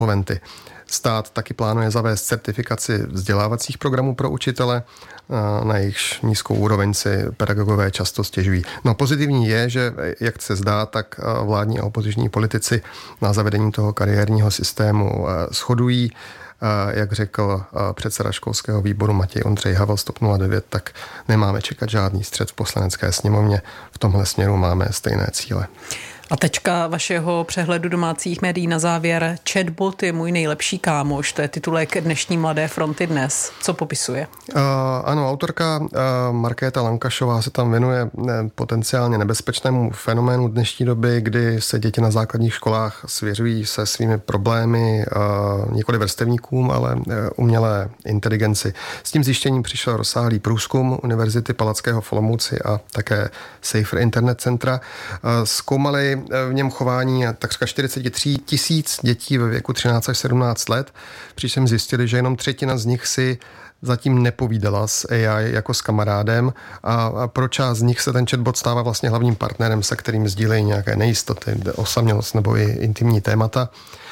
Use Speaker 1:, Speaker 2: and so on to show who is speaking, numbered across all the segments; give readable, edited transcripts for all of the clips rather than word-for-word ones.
Speaker 1: absolventy. Stát taky plánuje zavést certifikaci vzdělávacích programů pro učitele, na jejichž nízkou úroveň si pedagogové často stěžují. No pozitivní je, že jak se zdá, tak vládní a opoziční politici na zavedení toho kariérního systému shodují. Jak řekl předseda školského výboru Matěj Ondřej Havel z TOP 09, tak nemáme čekat žádný střet v Poslanecké sněmovně. V tomhle směru máme stejné cíle.
Speaker 2: A tečka vašeho přehledu domácích médií na závěr. Chatbot je můj nejlepší kámoš. To je titulek dnešní Mladé fronty dnes. Co popisuje?
Speaker 1: Ano, autorka Markéta Lankašová se tam věnuje potenciálně nebezpečnému fenoménu dnešní doby, kdy se děti na základních školách svěřují se svými problémy nikoli vrstevníkům, ale umělé inteligenci. S tím zjištěním přišel rozsáhlý průzkum Univerzity Palackého v Olomouci a také Safer Internet Centra. Zkoumali v něm chování takřka 43 000 dětí ve věku 13 až 17 let, přičemž zjistili, že jenom třetina z nich si zatím nepovídala s AI jako s kamarádem a pro část z nich se ten chatbot stává vlastně hlavním partnerem, se kterým sdílejí nějaké nejistoty, osamělost nebo i intimní témata.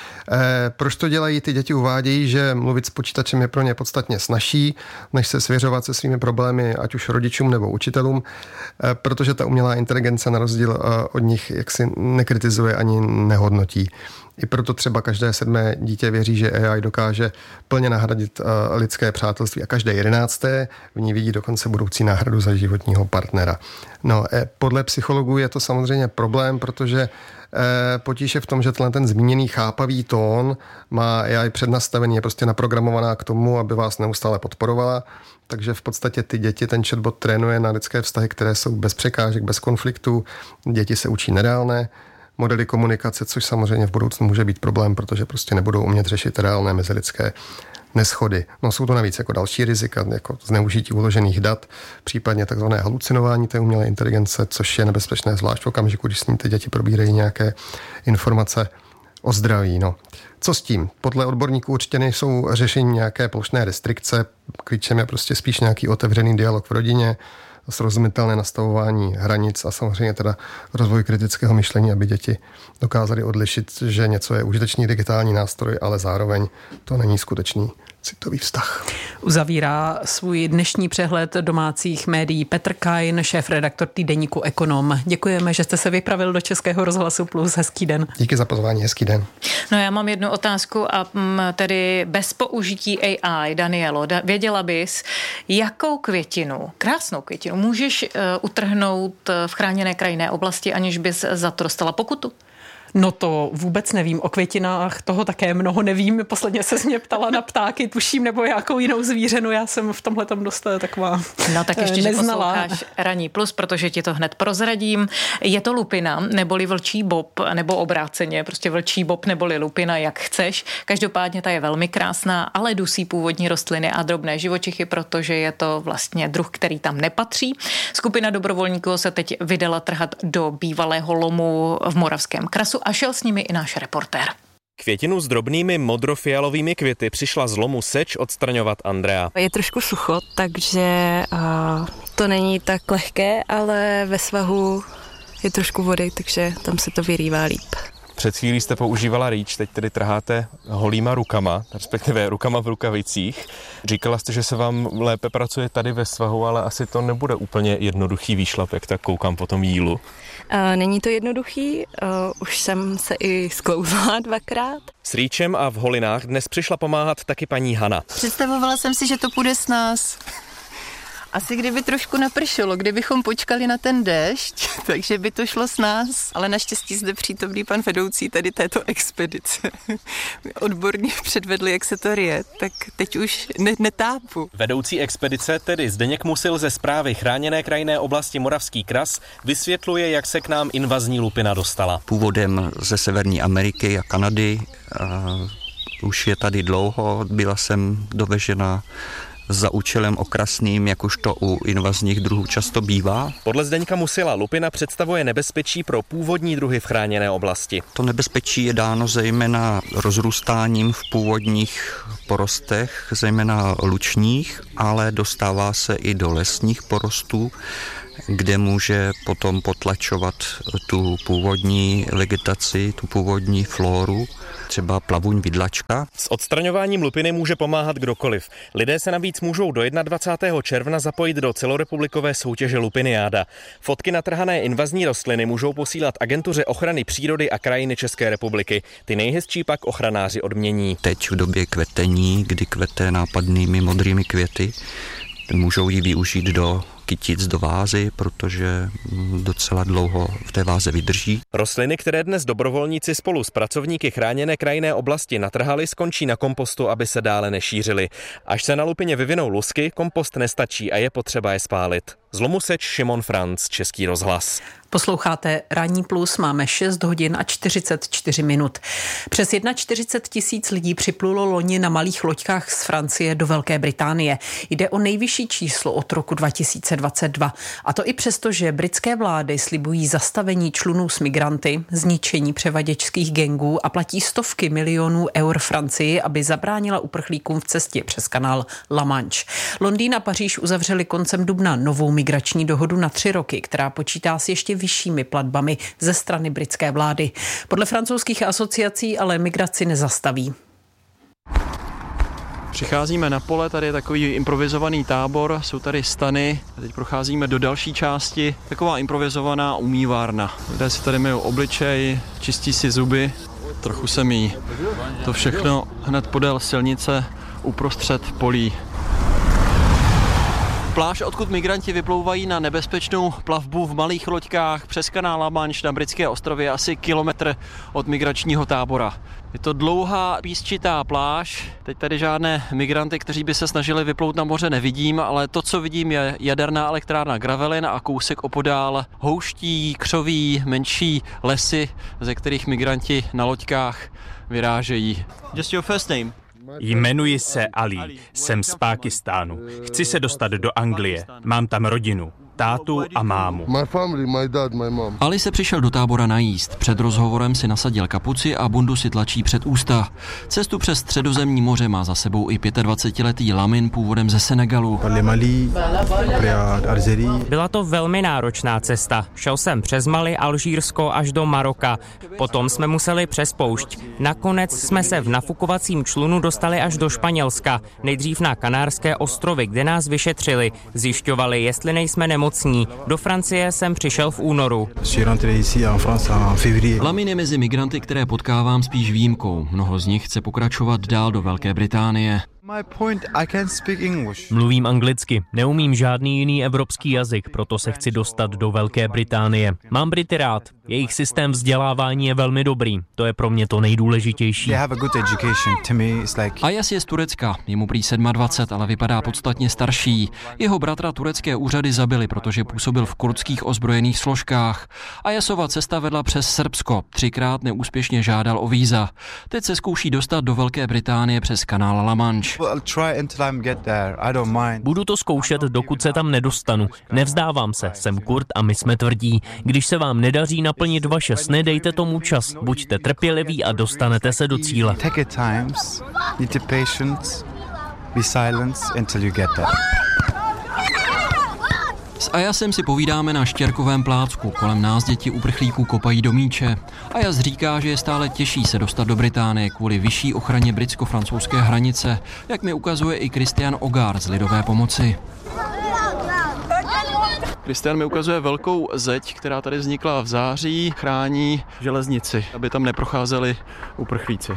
Speaker 1: Proč to dělají? Ty děti uvádějí, že mluvit s počítačem je pro ně podstatně snazší, než se svěřovat se svými problémy, ať už rodičům nebo učitelům, protože ta umělá inteligence na rozdíl od nich jaksi nekritizuje ani nehodnotí. I proto třeba každé 7. dítě věří, že AI dokáže plně nahradit lidské přátelství a každé 11. v ní vidí dokonce budoucí náhradu za životního partnera. No, podle psychologů je to samozřejmě problém, protože potíž je v tom, že ten zmíněný chápavý tón má AI přednastavený, je prostě naprogramovaná k tomu, aby vás neustále podporovala, takže v podstatě ty děti ten chatbot trénuje na lidské vztahy, které jsou bez překážek, bez konfliktů, děti se učí nereálné modely komunikace, což samozřejmě v budoucnu může být problém, protože prostě nebudou umět řešit reálné mezilidské neshody. No jsou to navíc jako další rizika, jako zneužití uložených dat, případně takzvané halucinování té umělé inteligence, což je nebezpečné zvlášť v okamžiku, když s ní ty děti probírají nějaké informace o zdraví. No. Co s tím? Podle odborníků určitě nejsou řešení nějaké plošné restrikce, klíčem je prostě spíš nějaký otevřený dialog v rodině, srozumitelné nastavování hranic a samozřejmě teda rozvoj kritického myšlení, aby děti dokázaly odlišit, že něco je užitečný digitální nástroj, ale zároveň to není skutečný citový vztah.
Speaker 2: Uzavírá svůj dnešní přehled domácích médií Petr Kain, šéfredaktor týdeníku Ekonom. Děkujeme, že jste se vypravil do Českého rozhlasu Plus. Hezký den.
Speaker 1: Díky za pozvání, hezký den.
Speaker 3: No já mám jednu otázku a tedy bez použití AI, Danielo, věděla bys, jakou květinu, krásnou květinu, můžeš utrhnout v chráněné krajinné oblasti, aniž bys za to dostala pokutu?
Speaker 2: No to vůbec nevím. O květinách toho také mnoho nevím. Posledně se mě ptala na ptáky, tuším, nebo jakou jinou zvířenu. Já jsem v tomhletom dost taková
Speaker 3: No tak ještě,
Speaker 2: neznala.
Speaker 3: Že posloucháš Ranní plus, protože ti to hned prozradím. Je to lupina, neboli vlčí bob, nebo obráceně, prostě vlčí bob neboli lupina, jak chceš. Každopádně ta je velmi krásná, ale dusí původní rostliny a drobné živočichy, protože je to vlastně druh, který tam nepatří. Skupina dobrovolníků se teď vydala trhat do bývalého lomu v Moravském Krasu a šel s nimi i náš reportér.
Speaker 4: Květinu s drobnými modrofialovými květy přišla z lomu Seč odstraňovat Andrea.
Speaker 5: Je trošku sucho, takže to není tak lehké, ale ve svahu je trošku vody, takže tam se to vyrývá líp.
Speaker 4: Před chvílí jste používala rýč, teď tedy trháte holýma rukama, respektive rukama v rukavicích. Říkala jste, že se vám lépe pracuje tady ve svahu, ale asi to nebude úplně jednoduchý výšlap, jak tak koukám po tom jílu.
Speaker 5: Není to jednoduchý, už jsem se i sklouzla 2krát.
Speaker 4: S rýčem a v holinách dnes přišla pomáhat taky paní Hana.
Speaker 6: Představovala jsem si, že to půjde s nás. Asi kdyby trošku napršelo, kdybychom počkali na ten déšť, takže by to šlo s nás. Ale naštěstí zde přítomný pan vedoucí tady této expedice odborně předvedli, jak se to rije, tak teď už netápu.
Speaker 4: Vedoucí expedice, tedy Zdeněk Musil ze Správy chráněné krajinné oblasti Moravský Kras, vysvětluje, jak se k nám invazní lupina dostala.
Speaker 7: Původem ze Severní Ameriky a Kanady, už je tady dlouho, byla jsem dovežena za účelem okrasným, jak už to u invazních druhů často bývá.
Speaker 4: Podle Zdeňka Musila lupina představuje nebezpečí pro původní druhy v chráněné oblasti.
Speaker 7: To nebezpečí je dáno zejména rozrůstáním v původních porostech, zejména lučních, ale dostává se i do lesních porostů, kde může potom potlačovat tu původní vegetaci, tu původní flóru třeba plavuň vidlačka.
Speaker 4: S odstraňováním lupiny může pomáhat kdokoliv. Lidé se navíc můžou do 21. června zapojit do celorepublikové soutěže Lupiniáda. Fotky natrhané invazní rostliny můžou posílat Agentuře ochrany přírody a krajiny České republiky. Ty nejhezčí pak ochranáři odmění.
Speaker 7: Teď v době kvetení, kdy kvete nápadnými modrými květy, můžou ji využít do kytic, do vázy, protože docela dlouho v té váze vydrží.
Speaker 4: Rostliny, které dnes dobrovolníci spolu s pracovníky chráněné krajinné oblasti natrhali, skončí na kompostu, aby se dále nešířily. Až se na lupině vyvinou lusky, kompost nestačí a je potřeba je spálit. Z Lomuseč Šimon Franc, Český rozhlas.
Speaker 2: Posloucháte Ranní plus, máme 6 hodin a 44 minut. Přes 41 000 lidí připlulo loni na malých loďkách z Francie do Velké Británie. Jde o nejvyšší číslo od roku 2022. A to i přesto, že britské vlády slibují zastavení člunů s migranty, zničení převaděčských gangů a platí stovky milionů eur Francii, aby zabránila uprchlíkům v cestě přes kanál La Manche. Londýn a Paříž uzavřeli koncem dubna novou migrační dohodu na 3 roky, která počítá s ještě vyššími platbami ze strany britské vlády. Podle francouzských asociací ale migraci nezastaví.
Speaker 8: Přicházíme na pole, tady je takový improvizovaný tábor, jsou tady stany. A teď procházíme do další části, taková improvizovaná umývárna. Lidé si tady myjou obličej, čistí si zuby, trochu se míjí. To všechno hned podél silnice uprostřed polí. Pláž, odkud migranti vyplouvají na nebezpečnou plavbu v malých loďkách přes kanál La Manche na britské ostrově, asi kilometr od migračního tábora. Je to dlouhá písčitá pláž, teď tady žádné migranty, kteří by se snažili vyplout na moře, nevidím, ale to, co vidím, je jaderná elektrárna Gravelin a kousek opodál houští, křoví, menší lesy, ze kterých migranti na loďkách vyrážejí. Just your first name?
Speaker 9: Jmenuji se Ali, jsem z Pákistánu. Chci se dostat do Anglie, mám tam rodinu, tátu a mámu.
Speaker 10: Ali se přišel do tábora najíst. Před rozhovorem si nasadil kapuci a bundu si tlačí před ústa. Cestu přes Středozemní moře má za sebou i 25letý Lamin původem ze Senegalu.
Speaker 9: Byla to velmi náročná cesta. Šel jsem přes Mali, Alžírsko až do Maroka. Potom jsme museli přes poušť. Nakonec jsme se v nafukovacím člunu dostali až do Španělska. Nejdřív na Kanárské ostrovy, kde nás vyšetřili. Zjišťovali, jestli nejsme nemocní. Do Francie jsem přišel v únoru.
Speaker 10: Lamin je mezi migranty, které potkávám, spíš výjimkou. Mnoho z nich chce pokračovat dál do Velké Británie.
Speaker 9: Mluvím anglicky, neumím žádný jiný evropský jazyk, proto se chci dostat do Velké Británie. Mám Brity rád, jejich systém vzdělávání je velmi dobrý, to je pro mě to nejdůležitější.
Speaker 10: Ayas je z Turecka, je mu prý 27, ale vypadá podstatně starší. Jeho bratra turecké úřady zabili, protože působil v kurdských ozbrojených složkách. Ayasova cesta vedla přes Srbsko, 3krát neúspěšně žádal o víza. Teď se zkouší dostat do Velké Británie přes kanál La Manche.
Speaker 9: Budu to zkoušet, dokud se tam nedostanu. Nevzdávám se, jsem Kurd a my jsme tvrdí. Když se vám nedaří naplnit vaše sny, dejte tomu čas. Buďte trpěliví a dostanete se do cíle.
Speaker 10: S Ayasem si povídáme na Štěrkovém plácku. Kolem nás děti uprchlíků kopají do míče. Ayas říká, že je stále těžší se dostat do Británie kvůli vyšší ochraně britsko-francouzské hranice, jak mi ukazuje i Christian Ogár z Lidové pomoci.
Speaker 8: Christian mi ukazuje velkou zeď, která tady vznikla v září, chrání železnici, aby tam neprocházeli uprchlíci.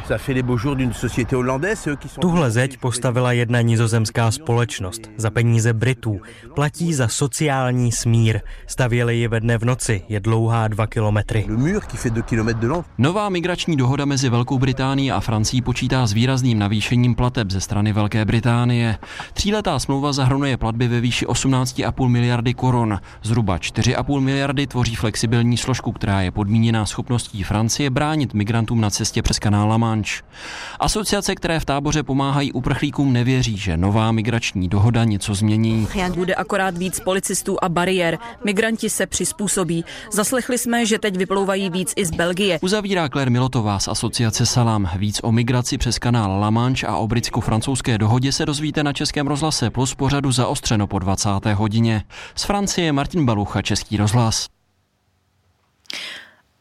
Speaker 9: Tuhle zeď postavila jedna nizozemská společnost za peníze Britů. Platí za sociální smír. Stavěli ji ve dne v noci, je dlouhá 2 kilometry.
Speaker 10: Nová migrační dohoda mezi Velkou Británií a Francií počítá s výrazným navýšením plateb ze strany Velké Británie. 3letá smlouva zahrnuje platby ve výši 18,5 miliardy korun. Zhruba 4,5 miliardy tvoří flexibilní složku, která je podmíněná schopností Francie bránit migrantům na cestě přes kanál La Manche. Asociace, které v táboře pomáhají uprchlíkům, nevěří, že nová migrační dohoda něco změní.
Speaker 11: Bude akorát víc policistů a bariér. Migranti se přizpůsobí. Zaslechli jsme, že teď vyplouvají víc i z Belgie.
Speaker 10: Uzavírá Claire Milotová z asociace Salam. Víc o migraci přes kanál La Manche a o britsko-francouzské dohodě se dozvíte na Českém rozhlase Plus pořadu Zaostřeno po 20. hodině. Z Francie Martin Balucha, Český rozhlas.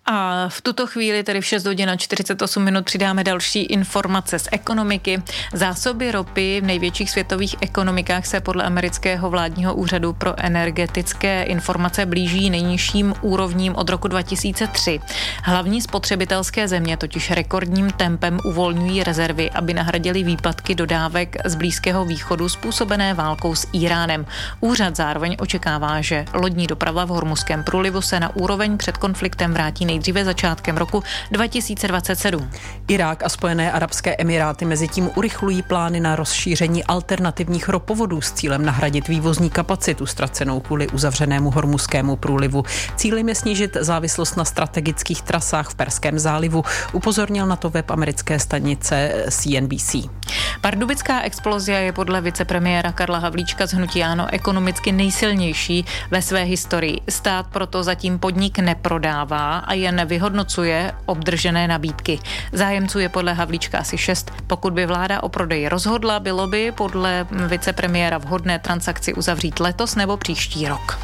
Speaker 3: A v tuto chvíli, tedy v 6 hodin a 48 minut, přidáme další informace z ekonomiky. Zásoby ropy v největších světových ekonomikách se podle amerického vládního úřadu pro energetické informace blíží nejnižším úrovním od roku 2003. Hlavní spotřebitelské země totiž rekordním tempem uvolňují rezervy, aby nahradili výpadky dodávek z Blízkého východu způsobené válkou s Íránem. Úřad zároveň očekává, že lodní doprava v Hormuzském průlivu se na úroveň před konfliktem vrátí nejdříve začátkem roku 2027.
Speaker 2: Irák a Spojené arabské emiráty mezitím urychlují plány na rozšíření alternativních ropovodů s cílem nahradit vývozní kapacitu ztracenou kvůli uzavřenému Hormuzskému průlivu. Cílem je snížit závislost na strategických trasách v Perském zálivu, upozornil na to web americké stanice CNBC.
Speaker 3: Pardubická explozia je podle vicepremiéra Karla Havlíčka z hnutí ANO ekonomicky nejsilnější ve své historii. Stát proto zatím podnik neprodává a jen vyhodnocuje obdržené nabídky. Zájemců je podle Havlíčka asi 6. Pokud by vláda o prodeji rozhodla, bylo by podle vicepremiéra vhodné transakci uzavřít letos nebo příští rok.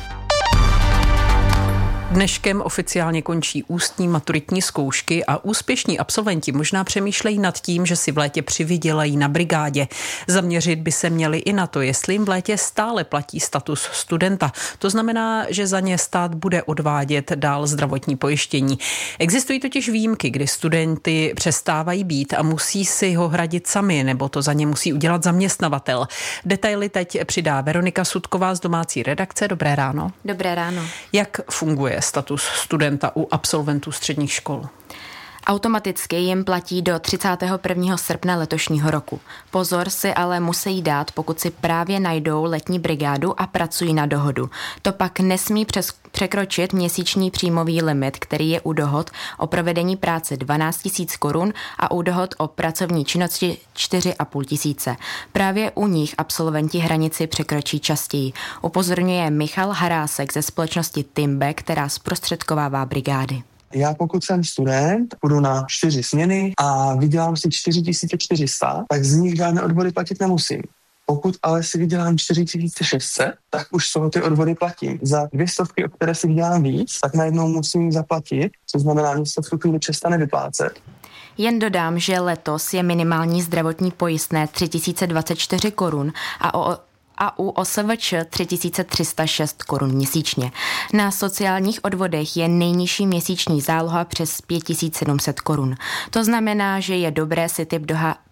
Speaker 2: Dneškem oficiálně končí ústní maturitní zkoušky a úspěšní absolventi možná přemýšlejí nad tím, že si v létě přivydělají na brigádě. Zaměřit by se měli i na to, jestli jim v létě stále platí status studenta. To znamená, že za ně stát bude odvádět dál zdravotní pojištění. Existují totiž výjimky, kdy studenty přestávají být a musí si ho hradit sami, nebo to za ně musí udělat zaměstnavatel. Detaily teď přidá Veronika Sudková z domácí redakce. Dobré ráno.
Speaker 12: Dobré ráno.
Speaker 2: Jak funguje status studenta u absolventů středních škol?
Speaker 12: Automaticky jim platí do 31. srpna letošního roku. Pozor si ale musí dát, pokud si právě najdou letní brigádu a pracují na dohodu. To pak nesmí překročit měsíční příjmový limit, který je u dohod o provedení práce 12 000 korun a u dohod o pracovní činnosti 4 500. Právě u nich absolventi hranici překročí častěji. Upozorňuje Michal Harásek ze společnosti Timbe, která zprostředkovává brigády.
Speaker 13: Já pokud jsem student, půjdu na 4 směny a vydělám si 4400, tak z nich žádné odvody platit nemusím. Pokud ale si vydělám 4600, tak už jsou ty odvody platím. Za 200, o které si vydělám víc, tak najednou musím zaplatit, co znamená, že se v tu chvíli přestane vyplácet.
Speaker 12: Jen dodám, že letos je minimální zdravotní pojistné 3024 korun a u OSVČ 3306 korun měsíčně. Na sociálních odvodech je nejnižší měsíční záloha přes 5700 korun. To znamená, že je dobré si typ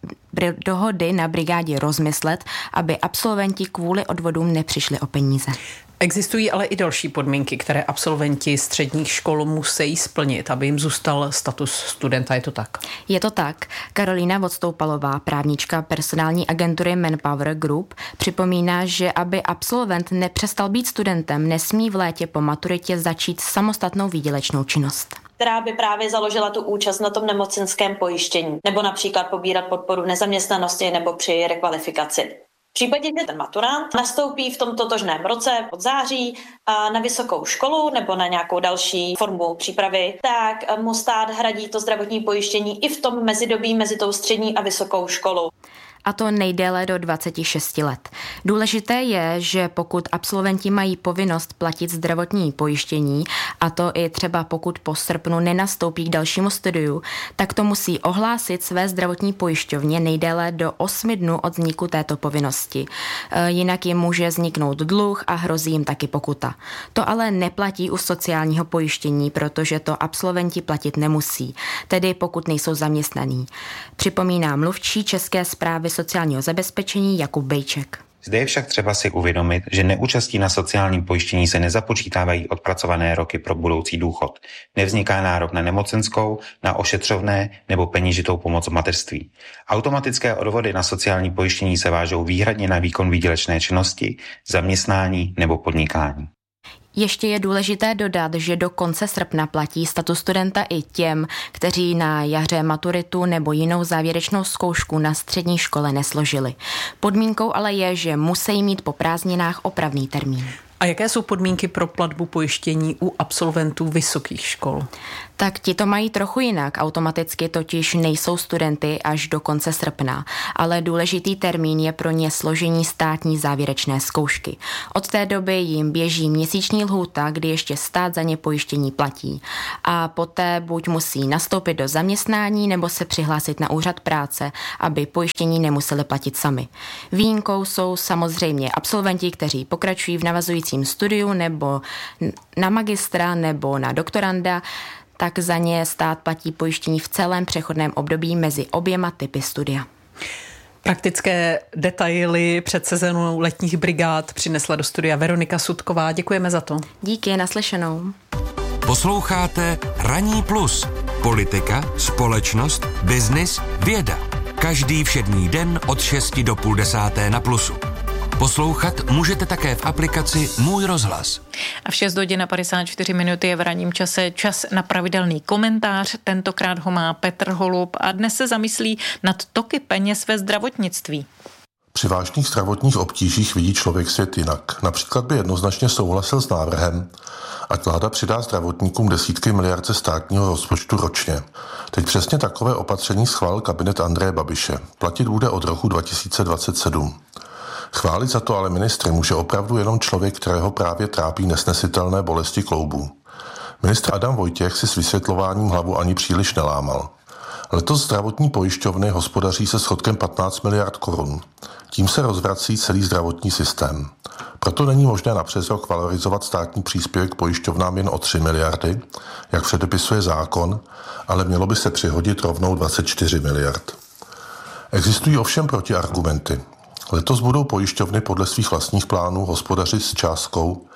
Speaker 12: dohody na brigádě rozmyslet, aby absolventi kvůli odvodům nepřišli o peníze.
Speaker 2: Existují ale i další podmínky, které absolventi středních škol musí splnit, aby jim zůstal status studenta. Je to tak?
Speaker 12: Je to tak. Karolína Vodstoupalová, právnička personální agentury Manpower Group, připomíná, že aby absolvent nepřestal být studentem, nesmí v létě po maturitě začít samostatnou výdělečnou činnost,
Speaker 14: která by právě založila tu účast na tom nemocenském pojištění, nebo například pobírat podporu v nezaměstnanosti nebo při rekvalifikaci. V případě, že ten maturant nastoupí v tom totožném roce od září na vysokou školu nebo na nějakou další formu přípravy, tak mu stát hradí to zdravotní pojištění i v tom mezidobí mezi tou střední a vysokou školou.
Speaker 12: A to nejdéle do 26 let. Důležité je, že pokud absolventi mají povinnost platit zdravotní pojištění, a to i třeba pokud po srpnu nenastoupí k dalšímu studiu, tak to musí ohlásit své zdravotní pojišťovně nejdéle do 8 dnů od vzniku této povinnosti. Jinak jim může vzniknout dluh a hrozí jim taky pokuta. To ale neplatí u sociálního pojištění, protože to absolventi platit nemusí, tedy pokud nejsou zaměstnaní. Připomíná mluvčí České správy sociálního zabezpečení Jakub Bejček.
Speaker 15: Zde je však třeba si uvědomit, že neúčastí na sociálním pojištění se nezapočítávají odpracované roky pro budoucí důchod. Nevzniká nárok na nemocenskou, na ošetřovné nebo peněžitou pomoc v mateřství. Automatické odvody na sociální pojištění se vážou výhradně na výkon výdělečné činnosti, zaměstnání nebo podnikání.
Speaker 12: Ještě je důležité dodat, že do konce srpna platí status studenta i těm, kteří na jaře maturitu nebo jinou závěrečnou zkoušku na střední škole nesložili. Podmínkou ale je, že musí mít po prázdninách opravný termín.
Speaker 2: A jaké jsou podmínky pro platbu pojištění u absolventů vysokých škol?
Speaker 12: Tak ti to mají trochu jinak. Automaticky totiž nejsou studenty až do konce srpna, ale důležitý termín je pro ně složení státní závěrečné zkoušky. Od té doby jim běží měsíční lhůta, kdy ještě stát za ně pojištění platí. A poté buď musí nastoupit do zaměstnání nebo se přihlásit na úřad práce, aby pojištění nemuseli platit sami. Výjimkou jsou samozřejmě absolventi, kteří pokračují v navazujícím studiu nebo na magistra nebo na doktoranda, tak za ně stát platí pojištění v celém přechodném období mezi oběma typy studia.
Speaker 2: Praktické detaily před sezónou letních brigád přinesla do studia Veronika Sudková. Děkujeme za to.
Speaker 12: Díky, naslyšenou.
Speaker 16: Posloucháte Ranní plus. Politika, společnost, biznis, věda. Každý všední den od 6 do 9:30 na Plusu. Poslouchat můžete také v aplikaci Můj rozhlas.
Speaker 3: A v 6:54 je v ranním čase čas na pravidelný komentář. Tentokrát ho má Petr Holub a dnes se zamyslí nad toky peněz ve zdravotnictví.
Speaker 17: Při vážných zdravotních obtížích vidí člověk svět jinak. Například by jednoznačně souhlasil s návrhem, ať vláda přidá zdravotníkům desítky miliard ze státního rozpočtu ročně. Teď přesně takové opatření schválil kabinet Andreje Babiše. Platit bude od roku 2027. Chválit za to ale ministry může opravdu jenom člověk, kterého právě trápí nesnesitelné bolesti kloubů. Ministr Adam Vojtěch si s vysvětlováním hlavu ani příliš nelámal. Letos zdravotní pojišťovny hospodaří se schodkem 15 miliard korun. Tím se rozvrací celý zdravotní systém. Proto není možné na přes rok valorizovat státní příspěvek pojišťovnám jen o 3 miliardy, jak předepisuje zákon, ale mělo by se přihodit rovnou 24 miliard. Existují ovšem protiargumenty. Letos budou pojišťovny podle svých vlastních plánů hospodařit s částkou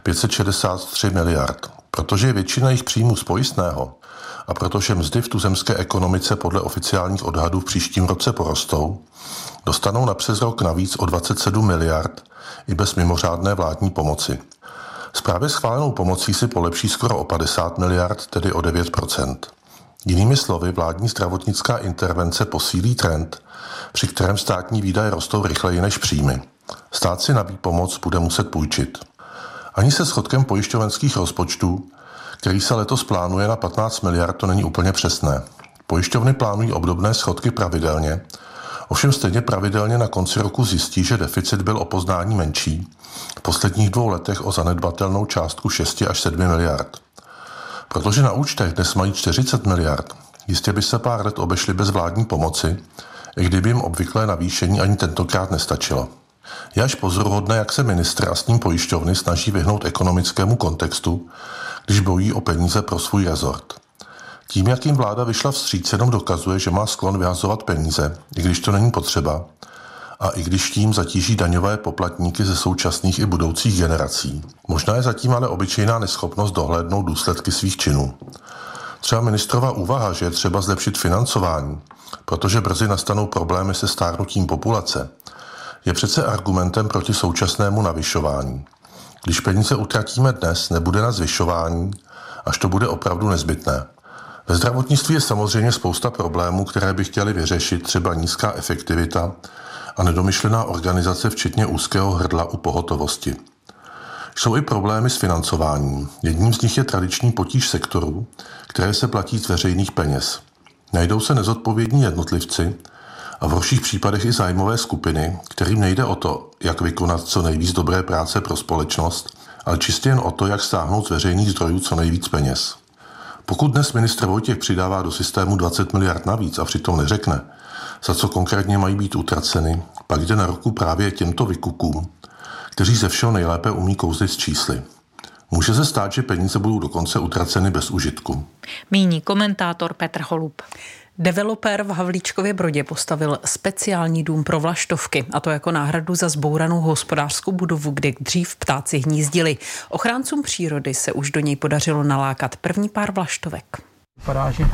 Speaker 17: 563 miliard, protože je většina jejich příjmů z pojistného a protože mzdy v tuzemské ekonomice podle oficiálních odhadů v příštím roce porostou, dostanou na přes rok navíc o 27 miliard i bez mimořádné vládní pomoci. S právě schválenou pomocí si polepší skoro o 50 miliard, tedy o 9%. Jinými slovy, vládní zdravotnická intervence posílí trend, při kterém státní výdaje rostou rychleji než příjmy. Stát si na pomoc bude muset půjčit. Ani se schodkem pojišťovenských rozpočtů, který se letos plánuje na 15 miliard, to není úplně přesné. Pojišťovny plánují obdobné schodky pravidelně, ovšem stejně pravidelně na konci roku zjistí, že deficit byl o poznání menší, v posledních 2 letech o zanedbatelnou částku 6 až 7 miliard. Protože na účtech dnes mají 40 miliard, jistě by se pár let obešli bez vládní pomoci, i kdyby jim obvyklé navýšení ani tentokrát nestačilo. Je až pozoruhodné, jak se ministr a s ním pojišťovny snaží vyhnout ekonomickému kontextu, když bojí o peníze pro svůj rezort. Tím, jak jim vláda vyšla vstříc, jenom dokazuje, že má sklon vyhazovat peníze, i když to není potřeba, a i když tím zatíží daňové poplatníky ze současných i budoucích generací. Možná je zatím ale obyčejná neschopnost dohlédnout důsledky svých činů. Třeba ministrova úvaha, že je třeba zlepšit financování, protože brzy nastanou problémy se stárnutím populace, je přece argumentem proti současnému navyšování. Když peníze utratíme dnes, nebude na zvyšování, až to bude opravdu nezbytné. Ve zdravotnictví je samozřejmě spousta problémů, které by chtěli vyřešit, třeba nízká efektivita a nedomyšlená organizace, včetně úzkého hrdla u pohotovosti. Jsou i problémy s financováním. Jedním z nich je tradiční potíž sektorů, které se platí z veřejných peněz. Najdou se nezodpovědní jednotlivci a v horších případech i zájmové skupiny, kterým nejde o to, jak vykonat co nejvíc dobré práce pro společnost, ale čistě jen o to, jak stáhnout z veřejných zdrojů co nejvíc peněz. Pokud dnes ministr Vojtěch přidává do systému 20 miliard navíc a přitom neřekne, za co konkrétně mají být utraceny, pak jde na ruku právě těmto vykukům, kteří ze všeho nejlépe umí kouzlit s čísly. Může se stát, že peníze budou dokonce utraceny bez užitku.
Speaker 3: Míní komentátor Petr Holub.
Speaker 2: Developer v Havlíčkově Brodě postavil speciální dům pro vlaštovky, a to jako náhradu za zbouranou hospodářskou budovu, kde dřív ptáci hnízdili. Ochráncům přírody se už do něj podařilo nalákat první pár vlaštovek.
Speaker 18: Vypadá, že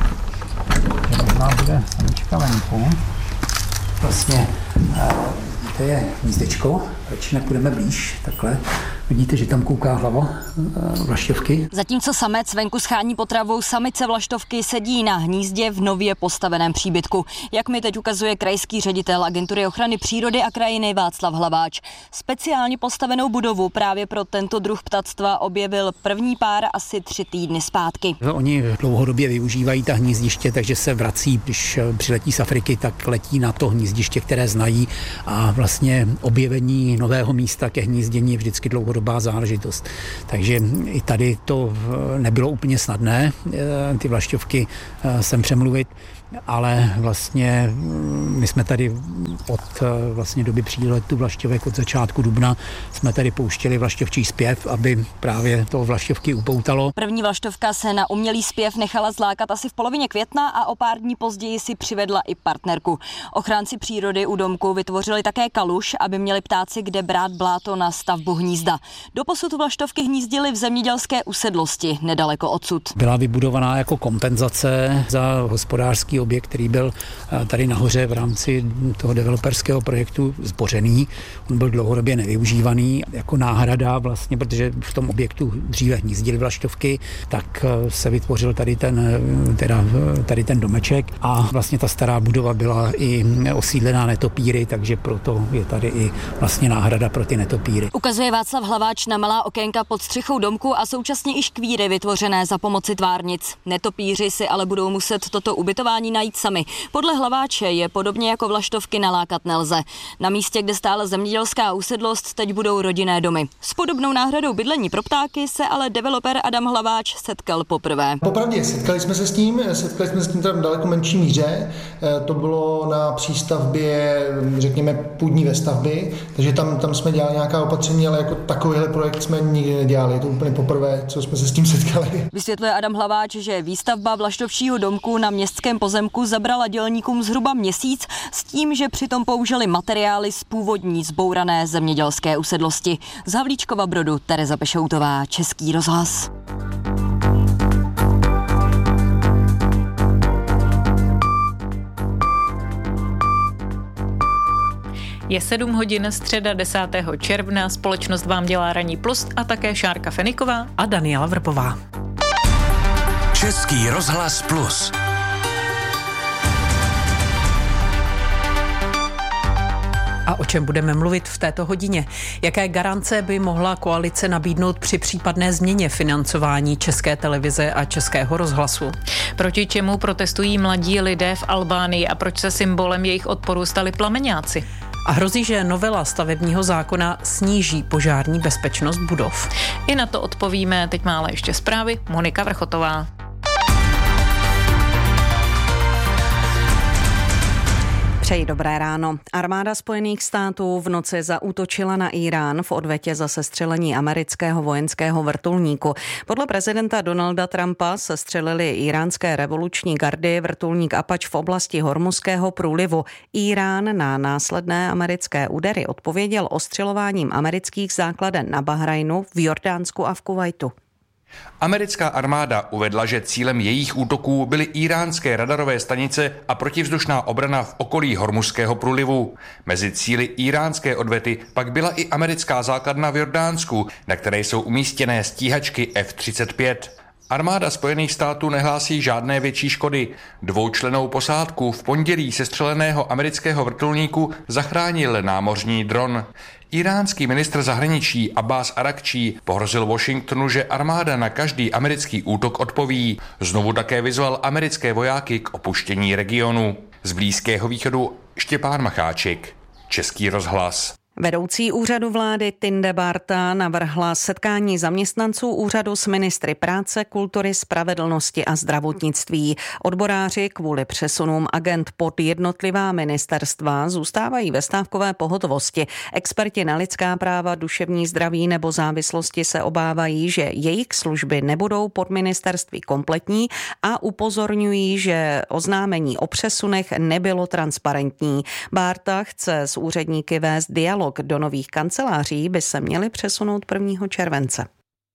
Speaker 18: možná bude samička venku. Vlastně to je hnízdečko Začínak půjdeme blíž, takhle. Vidíte, že tam kouká hlava vlaštovky.
Speaker 11: Zatímco samec venku schání potravu, samice vlaštovky sedí na hnízdě v nově postaveném příbytku. Jak mi teď ukazuje krajský ředitel Agentury ochrany přírody a krajiny Václav Hlaváč. Speciálně postavenou budovu právě pro tento druh ptactva objevil první pár asi 3 týdny zpátky.
Speaker 18: Oni dlouhodobě využívají ta hnízdiště, takže se vrací, když přiletí z Afriky, tak letí na to hnízdiště, které znají, a vlastně objevení nového místa ke hnízdění je vždycky dlouhodobá záležitost. Takže i tady to nebylo úplně snadné, ty vlašťovky sem přemluvit, ale vlastně my jsme tady od vlastně doby příletu vlašťovek od začátku dubna jsme tady pouštěli vlašťovčí zpěv, aby právě to vlašťovky upoutalo.
Speaker 11: První vlaštovka se na umělý zpěv nechala zlákat asi v polovině května a o pár dní později si přivedla i partnerku. Ochránci přírody u domku vytvořili také kaluš, aby měli ptáci kde brát bláto na stavbu hnízda. Doposud vlaštovky hnízdily v zemědělské usedlosti nedaleko odsud.
Speaker 18: Byla vybudovaná jako kompenzace za hospodářský objekt, který byl tady nahoře v rámci toho developerského projektu zbořený. On byl dlouhodobě nevyužívaný jako náhrada vlastně, protože v tom objektu dříve hnízdily vlaštovky, tak se vytvořil tady ten domeček a vlastně ta stará budova byla i osídlená netopíry, takže proto je tady i vlastně náhrada pro ty netopíry.
Speaker 11: Ukazuje Václav Hlaváč na malá okénka pod střechou domku a současně i škvíry vytvořené za pomoci tvárnic. Netopíři si ale budou muset toto ubytování najít sami. Podle Hlaváče je podobně jako vlaštovky nalákat nelze. Na místě, kde stála zemědělská usedlost, teď budou rodinné domy. S podobnou náhradou bydlení pro ptáky se ale developer Adam Hlaváč setkal poprvé.
Speaker 19: Popravdě, setkali jsme se s tím tam v daleko menší míře. To bylo na přístavbě, řekněme, půdní vestavby, takže tam jsme dělali nějaká opatření, ale jako takovýhle projekt jsme nikdy nedělali. Je to úplně poprvé, co jsme se s tím setkali.
Speaker 11: Vysvětluje Adam Hlaváč, že výstavba vlaštovčího domku na městském pozemku zabrala dělníkům zhruba měsíc s tím, že přitom použili materiály z původní zbourané zemědělské usedlosti. Z Havlíčkova Brodu Tereza Pešoutová, Český rozhlas.
Speaker 3: Je 7 hodin, středa 10. června, společnost vám dělá Ranní plus a také Šárka Feniková
Speaker 2: a Daniela Vrpová.
Speaker 16: Český rozhlas plus.
Speaker 2: A o čem budeme mluvit v této hodině? Jaké garance by mohla koalice nabídnout při případné změně financování České televize a Českého rozhlasu?
Speaker 3: Proti čemu protestují mladí lidé v Albánii a proč se symbolem jejich odporu stali plameňáci?
Speaker 2: A hrozí, že novela stavebního zákona sníží požární bezpečnost budov.
Speaker 3: I na to odpovíme, teď má ale ještě zprávy Monika Vrchotová.
Speaker 20: Přeji dobré ráno. Armáda Spojených států v noci zaútočila na Irán v odvetě za sestřelení amerického vojenského vrtulníku. Podle prezidenta Donalda Trumpa sestřelili iránské revoluční gardy vrtulník Apache v oblasti Hormuzského průlivu. Irán na následné americké údery odpověděl ostřelováním amerických základen na Bahrajnu, v Jordánsku a v Kuvajtu.
Speaker 21: Americká armáda uvedla, že cílem jejich útoků byly iránské radarové stanice a protivzdušná obrana v okolí Hormuzského průlivu. Mezi cíli iránské odvety pak byla i americká základna v Jordánsku, na které jsou umístěné stíhačky F-35. Armáda Spojených států nehlásí žádné větší škody. Dvoučlennou posádku v pondělí sestřeleného amerického vrtulníku zachránil námořní dron. Iránský ministr zahraničí Abbas Arakčí pohrozil Washingtonu, že armáda na každý americký útok odpoví. Znovu také vyzval americké vojáky k opuštění regionu. Z Blízkého východu Štěpán Macháček, Český rozhlas.
Speaker 20: Vedoucí úřadu vlády Tinde Barta navrhla setkání zaměstnanců úřadu s ministry práce, kultury, spravedlnosti a zdravotnictví. Odboráři kvůli přesunům agent pod jednotlivá ministerstva zůstávají ve stávkové pohotovosti. Experti na lidská práva, duševní zdraví nebo závislosti se obávají, že jejich služby nebudou pod ministerství kompletní a upozorňují, že oznámení o přesunech nebylo transparentní. Barta chce s úředníky vést dialog. Do nových kanceláří by se měly přesunout 1. července.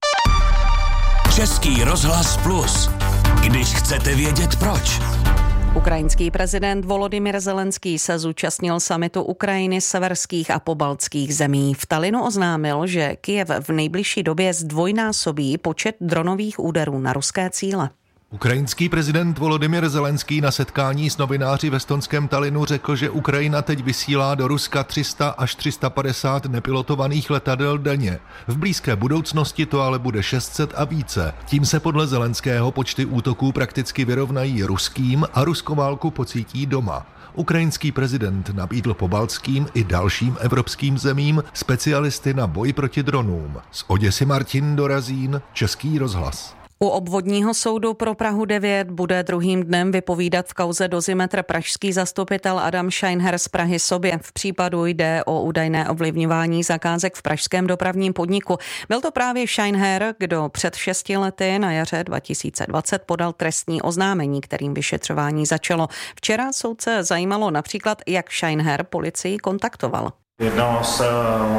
Speaker 16: Český rozhlas plus. Když chcete vědět proč.
Speaker 20: Ukrajinský prezident Volodymyr Zelenský se zúčastnil summitu Ukrajiny, severských a pobaltských zemí. V Tallinnu oznámil, že Kyjev v nejbližší době zdvojnásobí počet dronových úderů na ruské cíle.
Speaker 1: Ukrajinský prezident Volodymyr Zelenský na setkání s novináři v estonském Tallinnu řekl, že Ukrajina teď vysílá do Ruska 300 až 350 nepilotovaných letadel denně. V blízké budoucnosti to ale bude 600 a více. Tím se podle Zelenského počty útoků prakticky vyrovnají ruským a ruskou válku pocítí doma. Ukrajinský prezident nabídl pobaltským i dalším evropským zemím specialisty na boj proti dronům. Z Oděsy Martin Dorazín, Český rozhlas.
Speaker 20: U obvodního soudu pro Prahu 9 bude druhým dnem vypovídat v kauze Dozimetr pražský zastupitel Adam Scheinherr z Prahy sobě. V případu jde o údajné ovlivňování zakázek v pražském dopravním podniku. Byl to právě Scheinherr, kdo před 6 lety na jaře 2020 podal trestní oznámení, kterým vyšetřování začalo. Včera soudce zajímalo například, jak Scheinherr policii kontaktoval.
Speaker 22: Jednalo se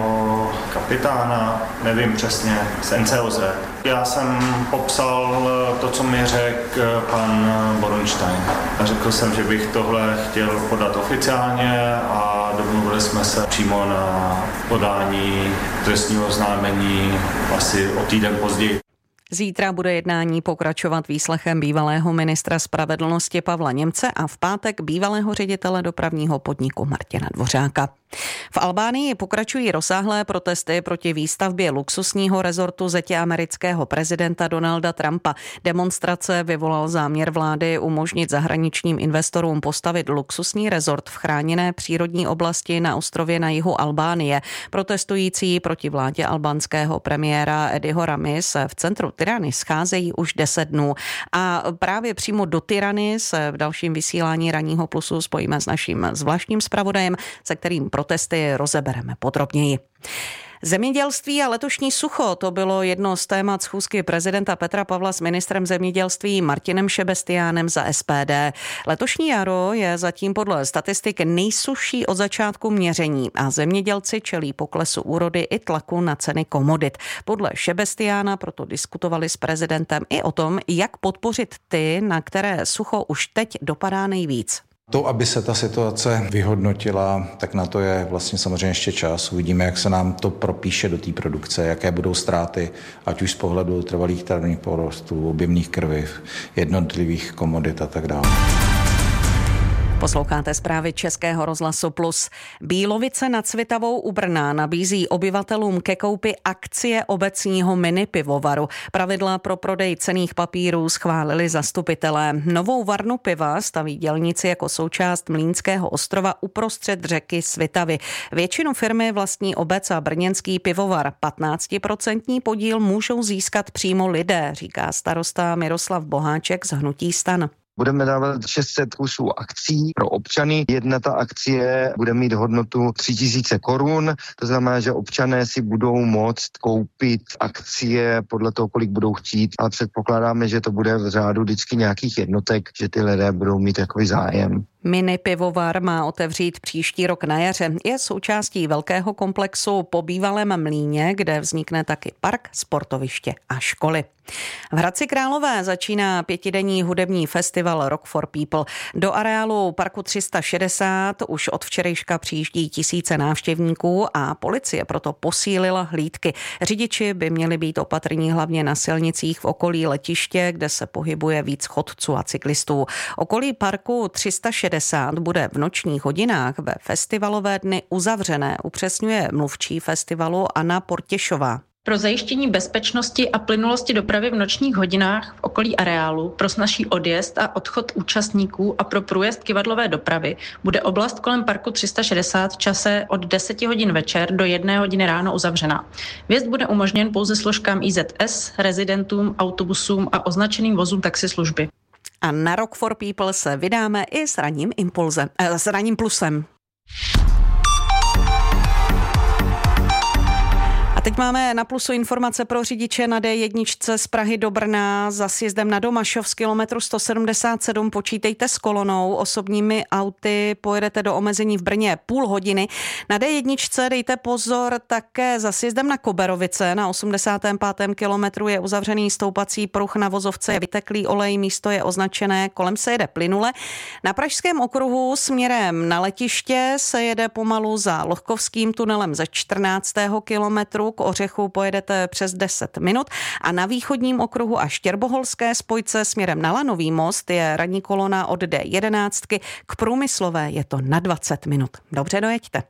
Speaker 22: o kapitána, nevím přesně, z NCOZ. Já jsem popsal to, co mi řekl pan Borenstein. Řekl jsem, že bych tohle chtěl podat oficiálně a domluvili jsme se přímo na podání trestního oznámení asi o týden později.
Speaker 20: Zítra bude jednání pokračovat výslechem bývalého ministra spravedlnosti Pavla Němce a v pátek bývalého ředitele dopravního podniku Martina Dvořáka. V Albánii pokračují rozsáhlé protesty proti výstavbě luxusního rezortu zetě amerického prezidenta Donalda Trumpa. Demonstrace vyvolal záměr vlády umožnit zahraničním investorům postavit luxusní rezort v chráněné přírodní oblasti na ostrově na jihu Albánie. Protestující proti vládě albánského premiéra Ediho Ramy se v centru Tirany scházejí už 10 dnů. A právě přímo do Tirany se v dalším vysílání Ranního plusu spojíme s naším zvláštním zpravodajem, se kterým protesty rozebereme podrobněji. Zemědělství a letošní sucho, to bylo jedno z témat schůzky prezidenta Petra Pavla s ministrem zemědělství Martinem Šebestiánem za SPD. Letošní jaro je zatím podle statistik nejsušší od začátku měření a zemědělci čelí poklesu úrody i tlaku na ceny komodit. Podle Šebestiána proto diskutovali s prezidentem i o tom, jak podpořit ty, na které sucho už teď dopadá nejvíc.
Speaker 23: To, aby se ta situace vyhodnotila, tak na to je vlastně samozřejmě ještě čas. Uvidíme, jak se nám to propíše do té produkce, jaké budou ztráty, ať už z pohledu trvalých travních porostů, objemných krviv, jednotlivých komodit a tak dále.
Speaker 20: Posloucháte zprávy Českého rozhlasu Plus. Bílovice nad Svitavou u Brna nabízí obyvatelům ke koupi akcie obecního minipivovaru. Pravidla pro prodej cenných papírů schválili zastupitelé. Novou varnu piva staví dělníci jako součást Mlýnského ostrova uprostřed řeky Svitavy. Většinu firmy vlastní obec a brněnský pivovar. 15% podíl můžou získat přímo lidé, říká starosta Miroslav Boháček z hnutí STAN.
Speaker 24: Budeme dávat 600 kusů akcí pro občany. Jedna ta akcie bude mít hodnotu 3000 korun. To znamená, že občané si budou moct koupit akcie podle toho, kolik budou chtít. A předpokládáme, že to bude v řádu vždycky nějakých jednotek, že ty lidé budou mít takový zájem.
Speaker 20: Mini pivovar má otevřít příští rok na jaře. Je součástí velkého komplexu po bývalém mlýně, kde vznikne taky park, sportoviště a školy. V Hradci Králové začíná 5denní hudební festival Rock for People. Do areálu parku 360 už od včerejška přijíždí tisíce návštěvníků a policie proto posílila hlídky. Řidiči by měli být opatrní hlavně na silnicích v okolí letiště, kde se pohybuje víc chodců a cyklistů. Okolí parku 360 bude v nočních hodinách ve festivalové dny uzavřené, upřesňuje mluvčí festivalu Anna Portěšová.
Speaker 25: Pro zajištění bezpečnosti a plynulosti dopravy v nočních hodinách v okolí areálu, pro snazší odjezd a odchod účastníků a pro průjezd kyvadlové dopravy bude oblast kolem parku 360 v čase od 10 hodin večer do 1 hodiny ráno uzavřena. Vjezd bude umožněn pouze složkám IZS, rezidentům, autobusům a označeným vozům taxislužby.
Speaker 20: A na Rock for People se vydáme i s Ranním plusem. A Teď máme na Plusu informace pro řidiče na D1 z Prahy do Brna za sjezdem na Domašov z kilometru 177. Počítejte s kolonou, osobními auty pojedete do omezení v Brně půl hodiny. Na D1 dejte pozor také za sjezdem na Koberovice. Na 85. kilometru je uzavřený stoupací pruh, na vozovce je vyteklý olej, místo je označené, kolem se jede plynule. Na Pražském okruhu směrem na letiště se jede pomalu za Lohkovským tunelem ze 14. kilometru. K Ořechu pojedete přes 10 minut a na východním okruhu a Štěrboholské spojce směrem na Lanový most je ranní kolona od D11. K Průmyslové je to na 20 minut. Dobře, dojeďte.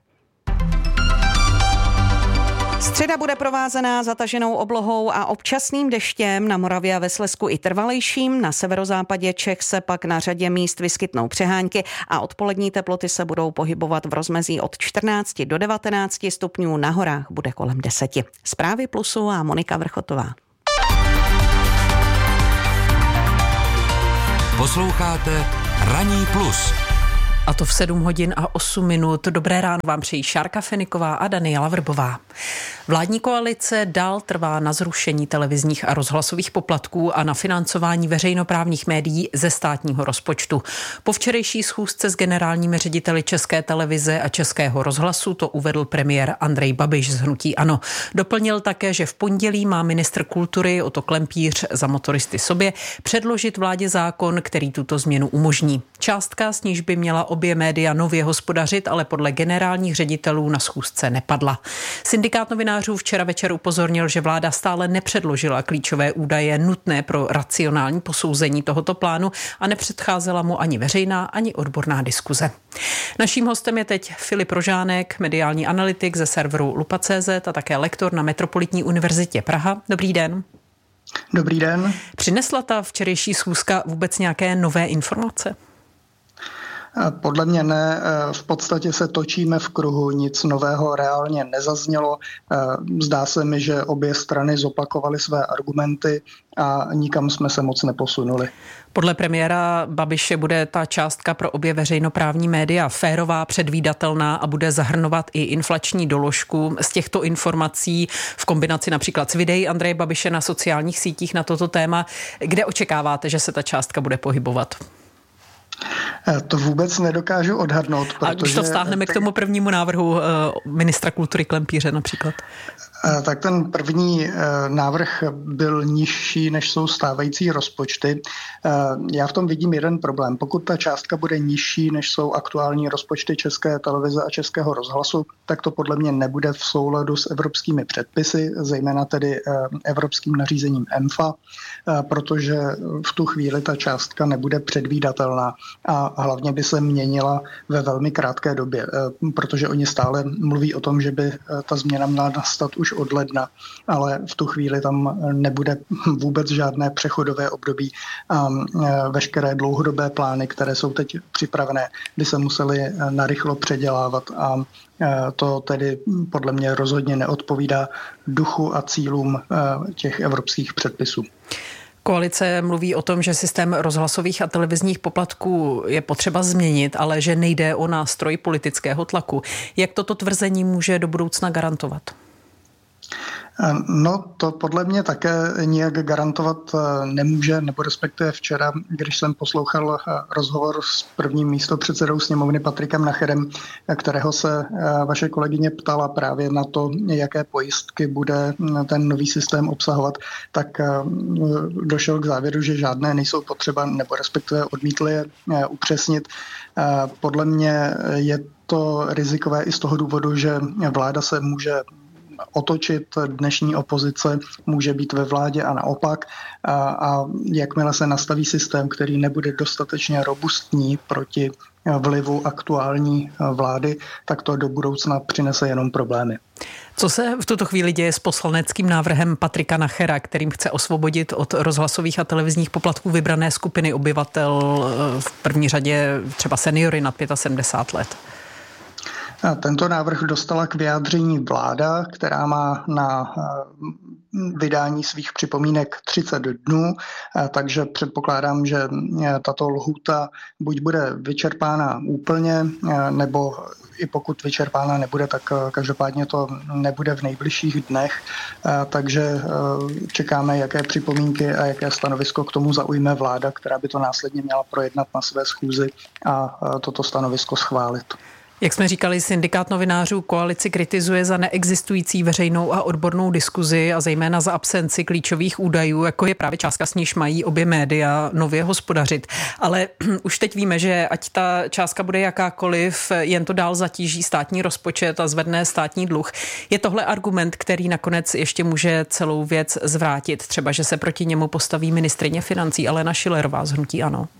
Speaker 20: Středa bude provázená zataženou oblohou a občasným deštěm, na Moravě a ve Slezsku i trvalejším. Na severozápadě Čech se pak na řadě míst vyskytnou přehánky a odpolední teploty se budou pohybovat v rozmezí od 14 do 19 stupňů, na horách bude kolem 10. Zprávy Plusu a Monika Vrchotová.
Speaker 16: Posloucháte Ranní plus.
Speaker 2: A to v 7 hodin a 8 minut. Dobré ráno vám přejí Šárka Feniková a Daniela Vrbová. Vládní koalice dál trvá na zrušení televizních a rozhlasových poplatků a na financování veřejnoprávních médií ze státního rozpočtu. Po včerejší schůzce s generálními řediteli České televize a Českého rozhlasu to uvedl premiér Andrej Babiš z hnutí ANO. Doplnil také, že v pondělí má ministr kultury Otto Klempíř za motoristy sobě předložit vládě zákon, který tuto změnu umožní. Částka, s níž by měla obě média nově hospodařit, ale podle generálních ředitelů na schůzce nepadla. Syndikát novinářů včera večer upozornil, že vláda stále nepředložila klíčové údaje nutné pro racionální posouzení tohoto plánu a nepředcházela mu ani veřejná, ani odborná diskuze. Naším hostem je teď Filip Rožánek, mediální analytik ze serveru Lupa.cz a také lektor na Metropolitní univerzitě Praha. Dobrý den.
Speaker 4: Dobrý den.
Speaker 2: Přinesla ta včerejší schůzka vůbec nějaké nové informace?
Speaker 4: Podle mě ne, v podstatě se točíme v kruhu, nic nového reálně nezaznělo. Zdá se mi, že obě strany zopakovaly své argumenty a nikam jsme se moc neposunuli.
Speaker 2: Podle premiéra Babiše bude ta částka pro obě veřejnoprávní média férová, předvídatelná a bude zahrnovat i inflační doložku. Z těchto informací v kombinaci například s videí Andreje Babiše na sociálních sítích na toto téma, kde očekáváte, že se ta částka bude pohybovat?
Speaker 4: To vůbec nedokážu odhadnout.
Speaker 2: A když to vztáhneme k tomu prvnímu návrhu ministra kultury Klempíře například?
Speaker 4: Tak ten první návrh byl nižší, než jsou stávající rozpočty. Já v tom vidím jeden problém. Pokud ta částka bude nižší, než jsou aktuální rozpočty České televize a Českého rozhlasu, tak to podle mě nebude v souladu s evropskými předpisy, zejména tedy evropským nařízením EMFA, protože v tu chvíli ta částka nebude předvídatelná a hlavně by se měnila ve velmi krátké době, protože oni stále mluví o tom, že by ta změna měla nastat už od ledna, ale v tu chvíli tam nebude vůbec žádné přechodové období a veškeré dlouhodobé plány, které jsou teď připravené, by se musely narychlo předělávat a to tedy podle mě rozhodně neodpovídá duchu a cílům těch evropských předpisů.
Speaker 2: Koalice mluví o tom, že systém rozhlasových a televizních poplatků je potřeba změnit, ale že nejde o nástroj politického tlaku. Jak toto tvrzení může do budoucna garantovat?
Speaker 4: No, to podle mě také nijak garantovat nemůže, nebo respektive včera, když jsem poslouchal rozhovor s prvním místopředsedou sněmovny Patrikem Nacherem, kterého se vaše kolegyně ptala právě na to, jaké pojistky bude ten nový systém obsahovat, tak došel k závěru, že žádné nejsou potřeba, nebo respektive odmítl je upřesnit. Podle mě je to rizikové i z toho důvodu, že vláda se může otočit, dnešní opozice může být ve vládě a naopak. A jakmile se nastaví systém, který nebude dostatečně robustní proti vlivu aktuální vlády, tak to do budoucna přinese jenom problémy.
Speaker 2: Co se v tuto chvíli děje s poslaneckým návrhem Patrika Nachera, kterým chce osvobodit od rozhlasových a televizních poplatků vybrané skupiny obyvatel, v první řadě třeba seniory nad 75 let?
Speaker 4: Tento návrh dostala k vyjádření vláda, která má na vydání svých připomínek 30 dnů, takže předpokládám, že tato lhůta buď bude vyčerpána úplně, nebo i pokud vyčerpána nebude, tak každopádně to nebude v nejbližších dnech, takže čekáme, jaké připomínky a jaké stanovisko k tomu zaujme vláda, která by to následně měla projednat na své schůzi a toto stanovisko schválit.
Speaker 2: Jak jsme říkali, syndikát novinářů koalici kritizuje za neexistující veřejnou a odbornou diskuzi a zejména za absenci klíčových údajů, jako je právě částka, s níž mají obě média nově hospodařit. Ale už teď víme, že ať ta částka bude jakákoliv, jen to dál zatíží státní rozpočet a zvedne státní dluh. Je tohle argument, který nakonec ještě může celou věc zvrátit? Třeba, že se proti němu postaví ministryně financí Alena Schillerová z hnutí ANO.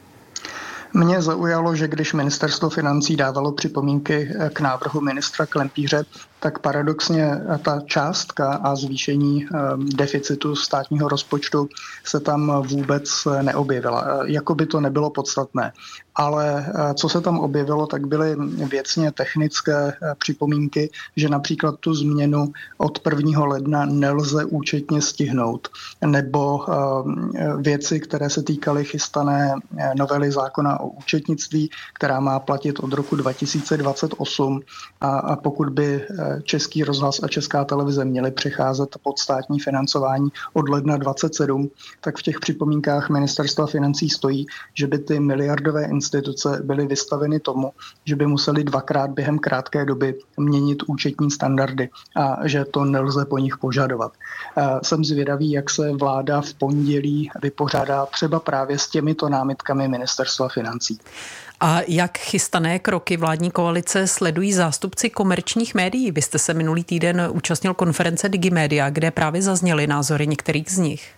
Speaker 4: Mě zaujalo, že když ministerstvo financí dávalo připomínky k návrhu ministra Klempíře, tak paradoxně ta částka a zvýšení deficitu státního rozpočtu se tam vůbec neobjevila. Jako by to nebylo podstatné. Ale co se tam objevilo, tak byly věcně technické připomínky, že například tu změnu od 1. ledna nelze účetně stihnout. Nebo věci, které se týkaly chystané novely zákona o účetnictví, která má platit od roku 2028. A pokud by Český rozhlas a Česká televize měly přecházet pod státní financování od ledna 2027, tak v těch připomínkách ministerstva financí stojí, že by ty miliardové instituce byly vystaveny tomu, že by museli dvakrát během krátké doby měnit účetní standardy a že to nelze po nich požadovat. Jsem zvědavý, jak se vláda v pondělí vypořádá třeba právě s těmito námitkami ministerstva financí.
Speaker 2: A jak chystané kroky vládní koalice sledují zástupci komerčních médií? Vy jste se minulý týden účastnil konference Digimedia, kde právě zazněly názory některých z nich.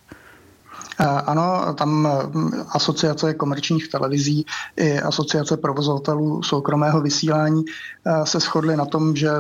Speaker 4: Ano, tam asociace komerčních televizí i asociace provozovatelů soukromého vysílání se shodly na tom, že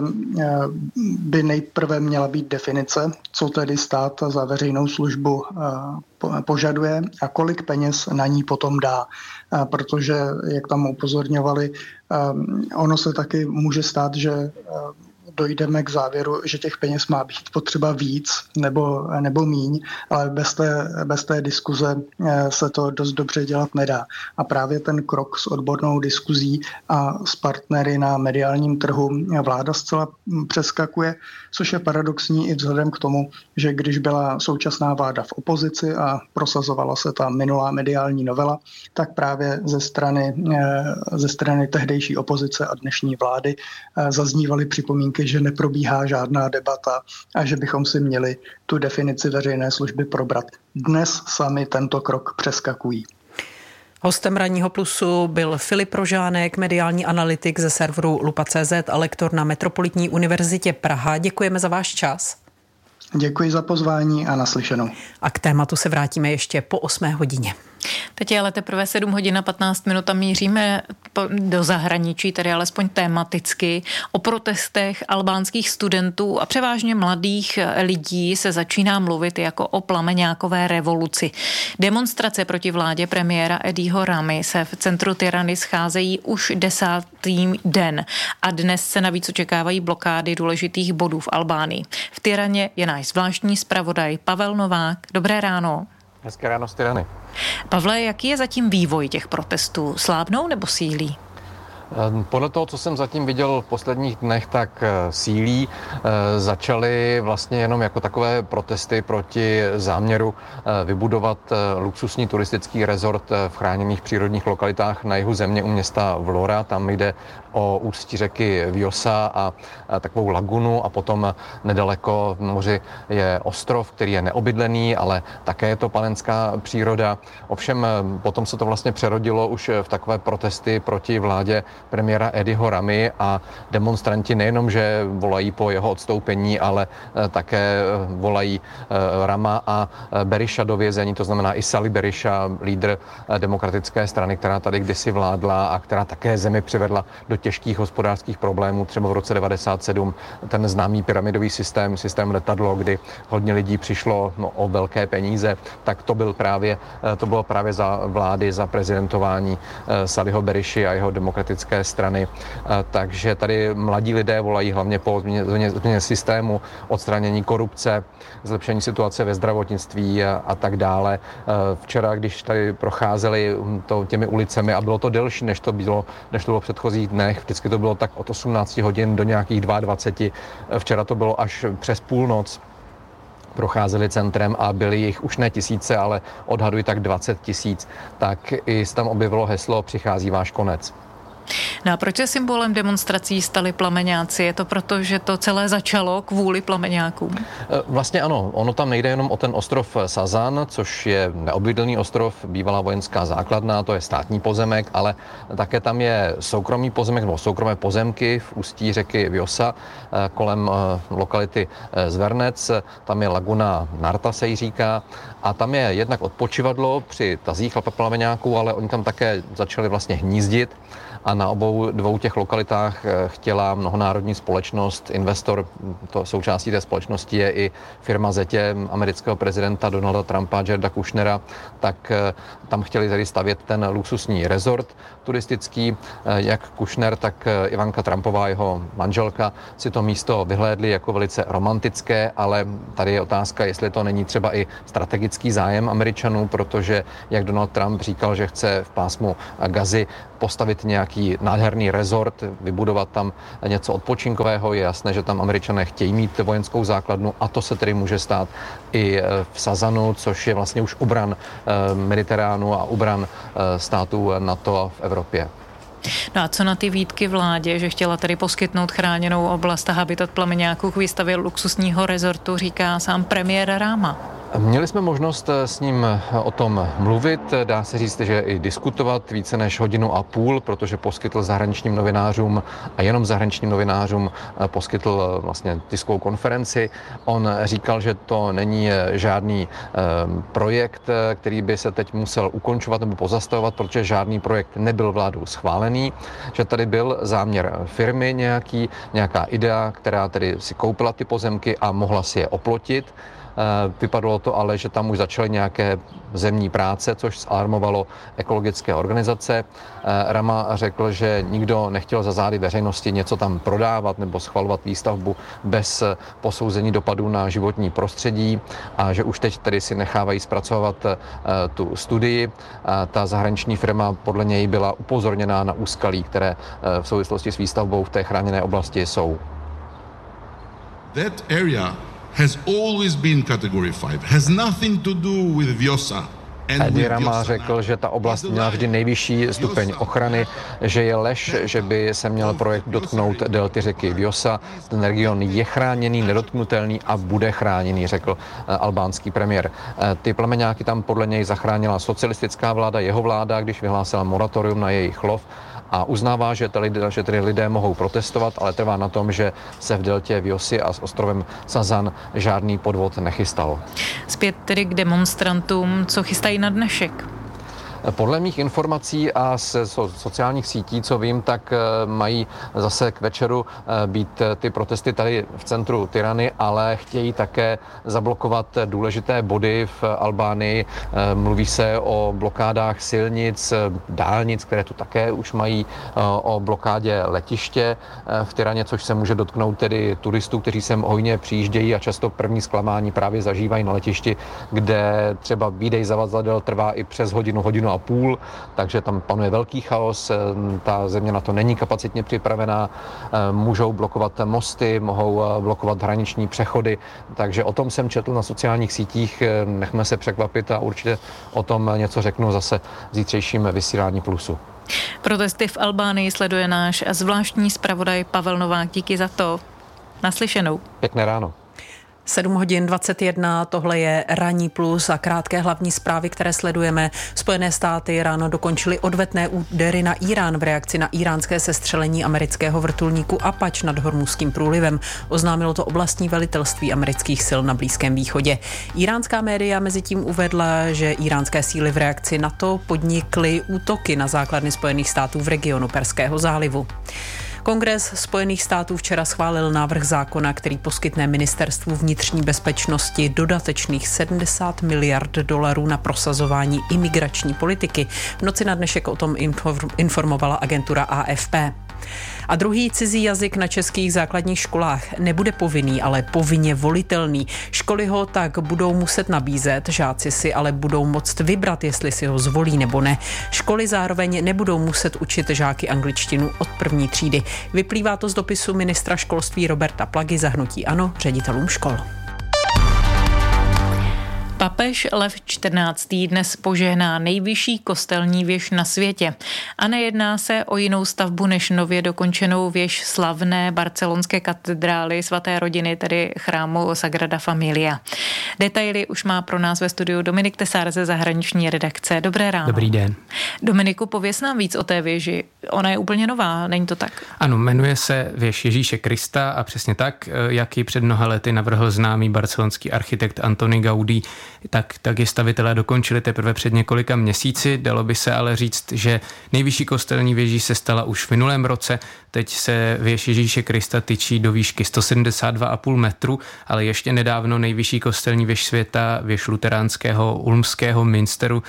Speaker 4: by nejprve měla být definice, co tedy stát za veřejnou službu požaduje a kolik peněz na ní potom dá. Protože, jak tam upozorňovali, ono se taky může stát, že dojdeme k závěru, že těch peněz má být potřeba víc nebo míň, ale bez té diskuze se to dost dobře dělat nedá. A právě ten krok s odbornou diskuzí a s partnery na mediálním trhu vláda zcela přeskakuje, což je paradoxní i vzhledem k tomu, že když byla současná vláda v opozici a prosazovala se ta minulá mediální novela, tak právě ze strany tehdejší opozice a dnešní vlády zaznívaly připomínky, že neprobíhá žádná debata a že bychom si měli tu definici veřejné služby probrat. Dnes sami tento krok přeskakují.
Speaker 2: Hostem Ranního plusu byl Filip Rožánek, mediální analytik ze serveru Lupa.cz a lektor na Metropolitní univerzitě Praha. Děkujeme za váš čas.
Speaker 4: Děkuji za pozvání a naslyšenou.
Speaker 2: A k tématu se vrátíme ještě po 8 hodině.
Speaker 3: Teď je ale teprve 7 hodin a 15 minut a míříme do zahraničí, tedy alespoň tematicky. O protestech albánských studentů a převážně mladých lidí se začíná mluvit jako o plameňákové revoluci. Demonstrace proti vládě premiéra Ediho Ramy se v centru Tirany scházejí už 10. den a dnes se navíc očekávají blokády důležitých bodů v Albánii. V Tiraně je náš zvláštní zpravodaj Pavel Novák. Dobré ráno.
Speaker 5: Hezké ráno z Tirany.
Speaker 3: Pavle, jaký je zatím vývoj těch protestů? Slábnou nebo sílí?
Speaker 5: Podle toho, co jsem zatím viděl v posledních dnech, tak sílí. Začaly vlastně jenom jako takové protesty proti záměru vybudovat luxusní turistický rezort v chráněných přírodních lokalitách na jihu země u města Vlora. Tam jde o ústí řeky Vjosa a takovou lagunu a potom nedaleko v moři je ostrov, který je neobydlený, ale také je to panenská příroda. Ovšem potom se to vlastně přerodilo už v takové protesty proti vládě premiéra Ediho Ramy a demonstranti nejenom, že volají po jeho odstoupení, ale také volají Rama a Berisha do vězení, to znamená i Sali Berisha, lídr demokratické strany, která tady kdysi vládla a která také zemi přivedla do těžkých hospodářských problémů, třeba v roce 1997 ten známý pyramidový systém letadlo, kdy hodně lidí přišlo o velké peníze, tak to bylo právě za vlády, za prezidentování Saliho Beriši a jeho demokratické iránské strany. Takže tady mladí lidé volají hlavně po změně systému, odstranění korupce, zlepšení situace ve zdravotnictví a tak dále. Včera, když tady procházeli těmi ulicemi a bylo to delší, než to bylo v předchozích dnech, vždycky to bylo tak od 18 hodin do nějakých 22. Včera to bylo až přes půlnoc. Procházeli centrem a byli jich už ne tisíce, ale odhaduji tak 20 000, tak i se tam objevilo heslo Přichází váš konec.
Speaker 3: No a proč se symbolem demonstrací stali plameňáci? Je to proto, že to celé začalo kvůli plameňákům?
Speaker 5: Vlastně ano, ono tam nejde jenom o ten ostrov Sazan, což je neobydlený ostrov, bývalá vojenská základna, to je státní pozemek, ale také tam je soukromý pozemek nebo soukromé pozemky v ústí řeky Vjosa kolem lokality Zvernec, tam je laguna Narta se jí říká a tam je jednak odpočivadlo při tazích plameňáků, ale oni tam také začali vlastně hnízdit. A na obou dvou těch lokalitách chtěla mnohonárodní společnost, investor, to součástí té společnosti je i firma zetě amerického prezidenta Donalda Trumpa, Jareda Kushnera, tak tam chtěli tady stavět ten luxusní rezort turistický. Jak Kushner, tak Ivanka Trumpová, jeho manželka, si to místo vyhlédli jako velice romantické, ale tady je otázka, jestli to není třeba i strategický zájem Američanů, protože jak Donald Trump říkal, že chce v pásmu Gazy postavit nějaký nádherný rezort, vybudovat tam něco odpočinkového. Je jasné, že tam Američané chtějí mít vojenskou základnu a to se tedy může stát i v Sazanu, což je vlastně už ubran Mediteránu a ubran států NATO v Evropě.
Speaker 3: No a co na ty výtky vládě, že chtěla tedy poskytnout chráněnou oblast a habitat plameňáků k výstavě luxusního rezortu, říká sám premiér Ráma.
Speaker 5: Měli jsme možnost s ním o tom mluvit, dá se říct, že i diskutovat více než 1,5 hodiny, protože poskytl zahraničním novinářům a jenom zahraničním novinářům poskytl vlastně tiskovou konferenci. On říkal, že to není žádný projekt, který by se teď musel ukončovat nebo pozastavovat, protože žádný projekt nebyl vládou schválený, že tady byl záměr firmy nějaká idea, která tedy si koupila ty pozemky a mohla si je oplotit. Vypadalo to ale, že tam už začaly nějaké zemní práce, což zalarmovalo ekologické organizace. Rama řekl, že nikdo nechtěl za zády veřejnosti něco tam prodávat nebo schvalovat výstavbu bez posouzení dopadů na životní prostředí a že už teď tedy si nechávají zpracovat tu studii. Ta zahraniční firma podle něj byla upozorněná na úskalí, které v souvislosti s výstavbou v té chráněné oblasti jsou.
Speaker 6: That area has always been category 5, has nothing to do with Vjosa.
Speaker 5: Edi Rama řekl, že ta oblast měla vždy nejvyšší stupeň ochrany, že je lež, že by se měl projekt dotknout delty řeky Vjosa. Ten region je chráněný, nedotknutelný a bude chráněný, řekl albánský premiér. Ty plameňáky tam podle něj zachránila socialistická vláda, jeho vláda, když vyhlásila moratorium na jejich lov. A uznává, že tedy lidé mohou protestovat, ale trvá na tom, že se v deltě Vjosy a s ostrovem Sazan žádný podvod nechystal.
Speaker 3: Zpět tedy k demonstrantům, co chystají na dnešek?
Speaker 5: Podle mých informací a z sociálních sítí, co vím, tak mají zase k večeru být ty protesty tady v centru Tirany, ale chtějí také zablokovat důležité body v Albánii. Mluví se o blokádách silnic, dálnic, které tu také už mají, o blokádě letiště v Tiraně, což se může dotknout tedy turistů, kteří sem hojně přijíždějí a často první zklamání právě zažívají na letišti, kde třeba výdej zavazadel trvá i přes hodinu a půl, takže tam panuje velký chaos, ta země na to není kapacitně připravená, můžou blokovat mosty, mohou blokovat hraniční přechody, takže o tom jsem četl na sociálních sítích, nechme se překvapit a určitě o tom něco řeknu zase v zítřejším vysílání Plusu.
Speaker 3: Protesty v Albánii sleduje náš zvláštní zpravodaj Pavel Novák, díky za to. Naslyšenou.
Speaker 5: Pěkné ráno.
Speaker 2: 7:21, tohle je Ranní plus a krátké hlavní zprávy, které sledujeme. Spojené státy ráno dokončily odvetné údery na Irán v reakci na iránské sestřelení amerického vrtulníku Apache nad Hormuzským průlivem. Oznámilo to oblastní velitelství amerických sil na Blízkém východě. Iránská média mezitím uvedla, že iránské síly v reakci na to podnikly útoky na základny Spojených států v regionu Perského zálivu. Kongres Spojených států včera schválil návrh zákona, který poskytne ministerstvu vnitřní bezpečnosti dodatečných $70 miliard na prosazování imigrační politiky. V noci na dnešek o tom informovala agentura AFP. A druhý cizí jazyk na českých základních školách nebude povinný, ale povinně volitelný. Školy ho tak budou muset nabízet, žáci si ale budou moct vybrat, jestli si ho zvolí nebo ne. Školy zároveň nebudou muset učit žáky angličtinu od 1. třídy. Vyplývá to z dopisu ministra školství Roberta Plagy za hnutí ANO ředitelům škol.
Speaker 3: Papež Lev XIV. Dnes požehná nejvyšší kostelní věž na světě. A nejedná se o jinou stavbu než nově dokončenou věž slavné barcelonské katedrály svaté rodiny, tedy chrámu Sagrada Familia. Detaily už má pro nás ve studiu Dominik Tesár ze zahraniční redakce. Dobré ráno.
Speaker 7: Dobrý den.
Speaker 3: Dominiku, pověz nám víc o té věži. Ona je úplně nová, není to tak?
Speaker 7: Ano, jmenuje se věž Ježíše Krista a přesně tak, jak ji před mnoha lety navrhl známý barcelonský architekt Antoni Gaudí, tak ji stavitelé dokončili teprve před několika měsíci. Dalo by se ale říct, že nejvyšší kostelní věží se stala už v minulém roce. Teď se věž Ježíše Krista tyčí do výšky 172,5 metru, ale ještě nedávno nejvyšší kostelní věž světa, věž luteránského ulmského Münsteru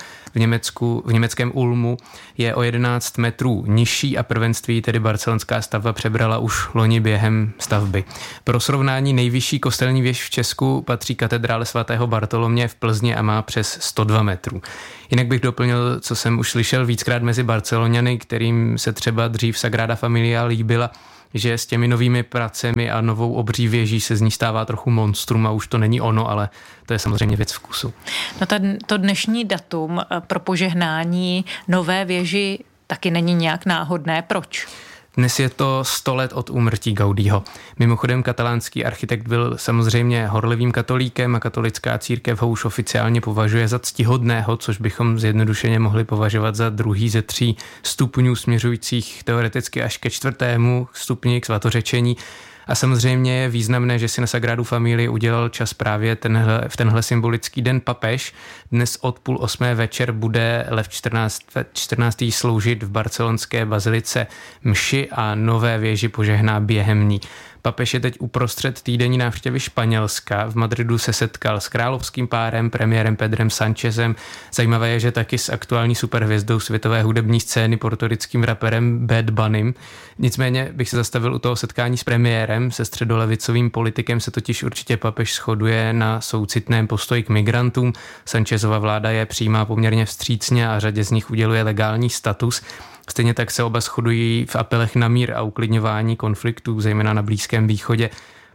Speaker 7: v německém Ulmu, je o 11 metrů nižší a prvenství, tedy barcelonská stavba, přebrala už loni během stavby. Pro srovnání nejvyšší kostelní věž v Česku patří katedrále svatého Bartolomě v Plzni a má přes 102 metrů. Jinak bych doplnil, co jsem už slyšel víckrát mezi Barceloniany, kterým se třeba dřív Sagrada Familia líbila, že s těmi novými pracemi a novou obří věží se z ní stává trochu monstrum a už to není ono, ale to je samozřejmě věc vkusu.
Speaker 3: No to dnešní datum pro požehnání nové věži taky není nějak náhodné. Proč?
Speaker 7: Dnes je to 100 let od úmrtí Gaudího. Mimochodem katalánský architekt byl samozřejmě horlivým katolíkem a katolická církev ho už oficiálně považuje za ctihodného, což bychom zjednodušeně mohli považovat za druhý ze 3 stupňů směřujících teoreticky až ke 4. stupni k svatořečení. A samozřejmě je významné, že si na Sagradu Familii udělal čas právě v tenhle symbolický den papež. Dnes od 7:30 večer bude Lev XIV. Sloužit v barcelonské bazilice mši a nové věži požehná během ní. Papež je teď uprostřed týdenní návštěvy Španělska. V Madridu se setkal s královským párem, premiérem Pedrem Sanchezem. Zajímavé je, že taky s aktuální superhvězdou světové hudební scény portorickým raperem Bad Bunnym. Nicméně bych se zastavil u toho setkání s premiérem. Se středolevicovým politikem se totiž určitě papež shoduje na soucitném postoji k migrantům. Sanchezova vláda je přijímá poměrně vstřícně a řadě z nich uděluje legální status. Stejně tak se oba shodují v apelech na mír a uklidňování konfliktů, zejména na Blízkém východě.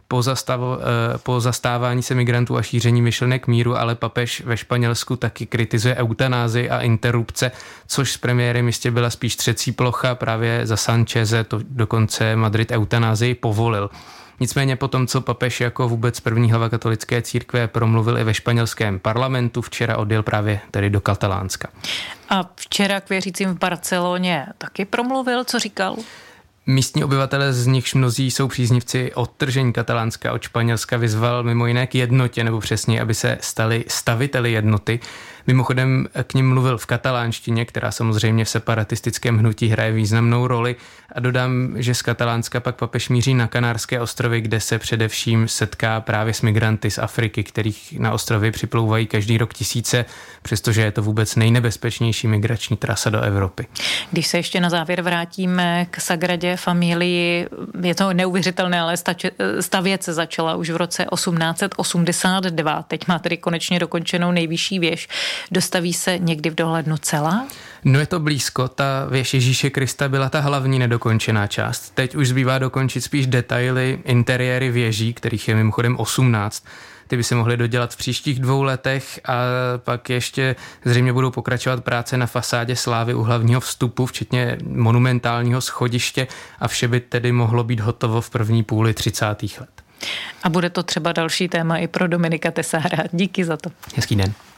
Speaker 7: Po zastávání se migrantů a šíření myšlenek míru, ale papež ve Španělsku taky kritizuje eutanázii a interrupce, což s premiérem jistě byla spíš třecí plocha. Právě za Sancheze to dokonce Madrid eutanázii povolil. Nicméně po tom, co papež jako vůbec první hlava katolické církve promluvil i ve španělském parlamentu, včera odjel právě tedy do Katalánska.
Speaker 3: A včera k věřícím v Barceloně taky promluvil, co říkal?
Speaker 7: Místní obyvatelé, z nichž mnozí jsou příznivci odtržení Katalánska od Španělska, vyzval mimo jiné k jednotě, nebo přesně, aby se stali staviteli jednoty. Mimochodem k nim mluvil v katalánštině, která samozřejmě v separatistickém hnutí hraje významnou roli. A dodám, že z Katalánska pak papež míří na Kanárské ostrovy, kde se především setká právě s migranty z Afriky, kterých na ostrovy připlouvají každý rok tisíce, přestože je to vůbec nejnebezpečnější migrační trasa do Evropy.
Speaker 3: Když se ještě na závěr vrátíme k Sagradě Familii, je to neuvěřitelné, ale stavět se začala už v roce 1882. Teď má tedy konečně dokončenou nejvyšší věž. Dostaví se někdy v dohlednu celá?
Speaker 7: No je to blízko, ta věž Ježíše Krista byla ta hlavní nedokončená část. Teď už zbývá dokončit spíš detaily, interiéry věží, kterých je mimochodem 18. Ty by se mohly dodělat v příštích 2 letech a pak ještě zřejmě budou pokračovat práce na fasádě slávy u hlavního vstupu, včetně monumentálního schodiště a vše by tedy mohlo být hotovo v první půli 30. let.
Speaker 3: A bude to třeba další téma i pro Dominika Tesára. Díky za to.
Speaker 7: Hezký den.